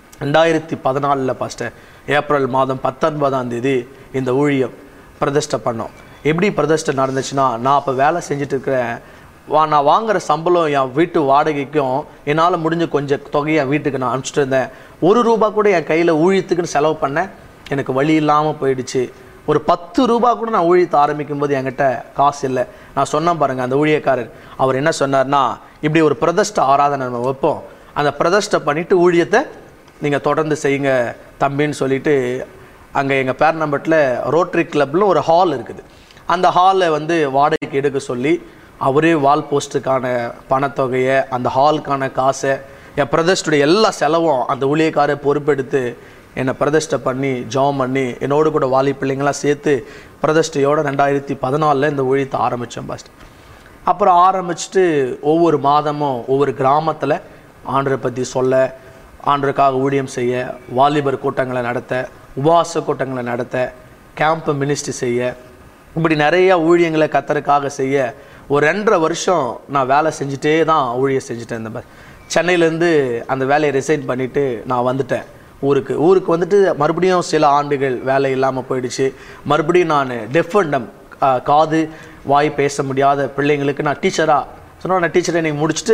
2014 பாஸ்டர் ஏப்ரல் மாதம் 19ஆம் தேதி இந்த ஊழியம் பிரதிஷ்டை பண்ணோம். எப்படி பிரதிஷ்டை நடந்துச்சுன்னா, நான் அப்போ வேலை செஞ்சுட்டு இருக்கிறேன். நான் வாங்குகிற சம்பளம் என் வீட்டு வாடகைக்கும் என்னால் முடிஞ்ச கொஞ்சம் தொகையை என் வீட்டுக்கு நான் அனுப்பிச்சிட்டு இருந்தேன். ₹1 கூட என் கையில் ஊழியத்துக்குன்னு செலவு பண்ணேன். எனக்கு வழி இல்லாமல் போயிடுச்சு. ஒரு ₹10 கூட நான் ஊழியத்தை ஆரம்பிக்கும் போது என்கிட்ட காசு இல்லை. நான் சொன்னேன் பாருங்கள், அந்த ஊழியக்காரர் அவர் என்ன சொன்னார்னா, இப்படி ஒரு பிரதிஷ்டை ஆராதனை நம்ம வைப்போம், அந்த பிரதிஷ்டை பண்ணிவிட்டு ஊழியத்தை நீங்கள் தொடர்ந்து செய்யுங்க தம்பின்னு சொல்லிட்டு, அங்கே எங்கள் பேர்னம்பட்டில் ரோட்டரி கிளப்பில் ஒரு ஹால் இருக்குது. அந்த ஹாலை வாடகைக்கு எடுக்க சொல்லி அவரே வால் போஸ்ட்டுக்கான பணத்தொகையை, அந்த ஹாலுக்கான காசை, என் பிரதிஷ்டைய எல்லா செலவும் அந்த ஊழியக்காரை பொறுப்பெடுத்து என்னை பிரதிஷ்டை பண்ணி ஜெபம் பண்ணி என்னோடு கூட வாலி பிள்ளைங்களாம் சேர்த்து பிரதிஷ்டையோடு 2014 இந்த ஊழியத்தை ஆரம்பித்தோம் பாஸ்டர். அப்புறம் ஆரம்பிச்சுட்டு ஒவ்வொரு மாதமும் ஒவ்வொரு கிராமத்தில் ஆண்டரை பற்றி சொல்ல, ஆண்டருக்காக ஊழியம் செய்ய, வாலிபர் கூட்டங்களை நடத்த, உபவாச கூட்டங்களை நடத்த, கேம்ப் மினிஸ்ட்ரி செய்ய, இப்படி நிறைய ஊழியங்களை கர்த்தருக்காக செய்ய ஒரு 2.5 வருஷம் நான் வேலை செஞ்சுட்டே தான் ஊழியம் செஞ்சுட்டேன். இந்த மாதிரி சென்னையிலேருந்து அந்த வேலையை ரிசைன் பண்ணிவிட்டு நான் வந்துட்டேன் ஊருக்கு வந்துட்டு மறுபடியும் சில ஆண்டுகள் வேலை இல்லாமல் போயிடுச்சு. மறுபடியும் நான் டெஃப் அண்ட் டம்ப், காது வாய் பேச முடியாத பிள்ளைங்களுக்கு நான் டீச்சராக சொன்னால், நான் டீச்சரை நீங்கள் முடிச்சுட்டு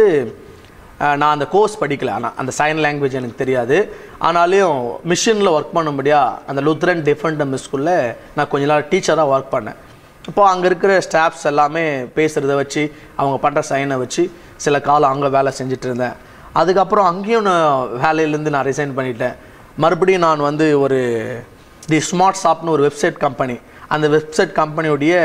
நான் அந்த கோர்ஸ் படிக்கலை. ஆனால் அந்த சைன் லாங்குவேஜ் எனக்கு தெரியாது. ஆனாலும் மிஷினில் ஒர்க் பண்ண முடியாது. அந்த லுத்ரன் டெஃப் அண்ட் டம்ப் ஸ்கூலில் நான் கொஞ்ச நாள் டீச்சராக ஒர்க் பண்ணேன். இப்போது அங்கே இருக்கிற ஸ்டாஃப்ஸ் எல்லாமே பேசுகிறத வச்சு, அவங்க பண்ணுற சைனை வச்சு சில காலம் அங்கே வேலை செஞ்சுட்டு இருந்தேன். அதுக்கப்புறம் அங்கேயும் நான் வேலையிலேருந்து நான் ரிசைன் பண்ணிட்டேன். மறுபடியும் நான் ஒரு தி ஸ்மார்ட் ஷாப்னு ஒரு வெப்சைட் கம்பெனி, அந்த வெப்சைட் கம்பெனியுடைய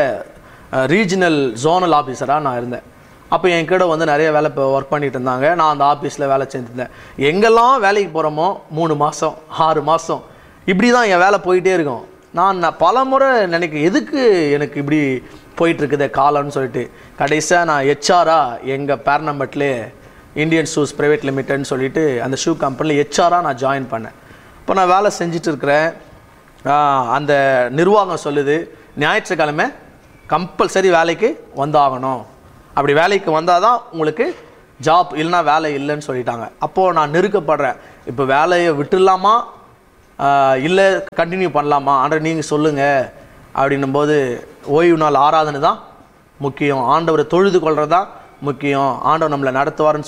ரீஜனல் ஜோனல் ஆஃபீஸராக நான் இருந்தேன். அப்போ என் கூட நிறைய வேலை இப்போ ஒர்க் பண்ணிட்டு இருந்தாங்க. நான் அந்த ஆஃபீஸில் வேலை செஞ்சுருந்தேன். எங்கெல்லாம் வேலைக்கு போகிறோமோ 3 மாதம் 6 மாதம் இப்படி தான் என் வேலை போயிட்டே இருக்கும். நான் பல முறை நினைக்கிறேன், எதுக்கு எனக்கு இப்படி போயிட்டுருக்குது காலம்னு சொல்லிட்டு. கடைசியாக நான் ஹெச்ஆராக எங்கள் பேர்னம்பட்லே இந்தியன் ஷூஸ் ப்ரைவேட் லிமிட்டட்னு சொல்லிட்டு அந்த ஷூ கம்பெனியில் ஹெச்ஆராக நான் ஜாயின் பண்ணேன். இப்போ நான் வேலை செஞ்சுட்டு இருக்கிறேன். அந்த நிர்வாகம் சொல்லுது, ஞாயிற்றுக்கிழமை கம்பல்சரி வேலைக்கு வந்தாகணும், அப்படி வேலைக்கு வந்தால் தான் உங்களுக்கு ஜாப், இல்லைனா வேலை இல்லைன்னு சொல்லிட்டாங்க. அப்போது நான் நெருக்கப்படுறேன், இப்போ வேலையை விட்டுடலாமா இல்லை கண்டினியூ பண்ணலாமா, ஆண்டவர் நீங்கள் சொல்லுங்கள் அப்படின்னும் போது, ஓய்வு நாள் ஆராதனை தான் முக்கியம், ஆண்டவரை தொழுது கொள்வது தான் முக்கியம், ஆண்டவர் நம்மளை நடத்துவார்னு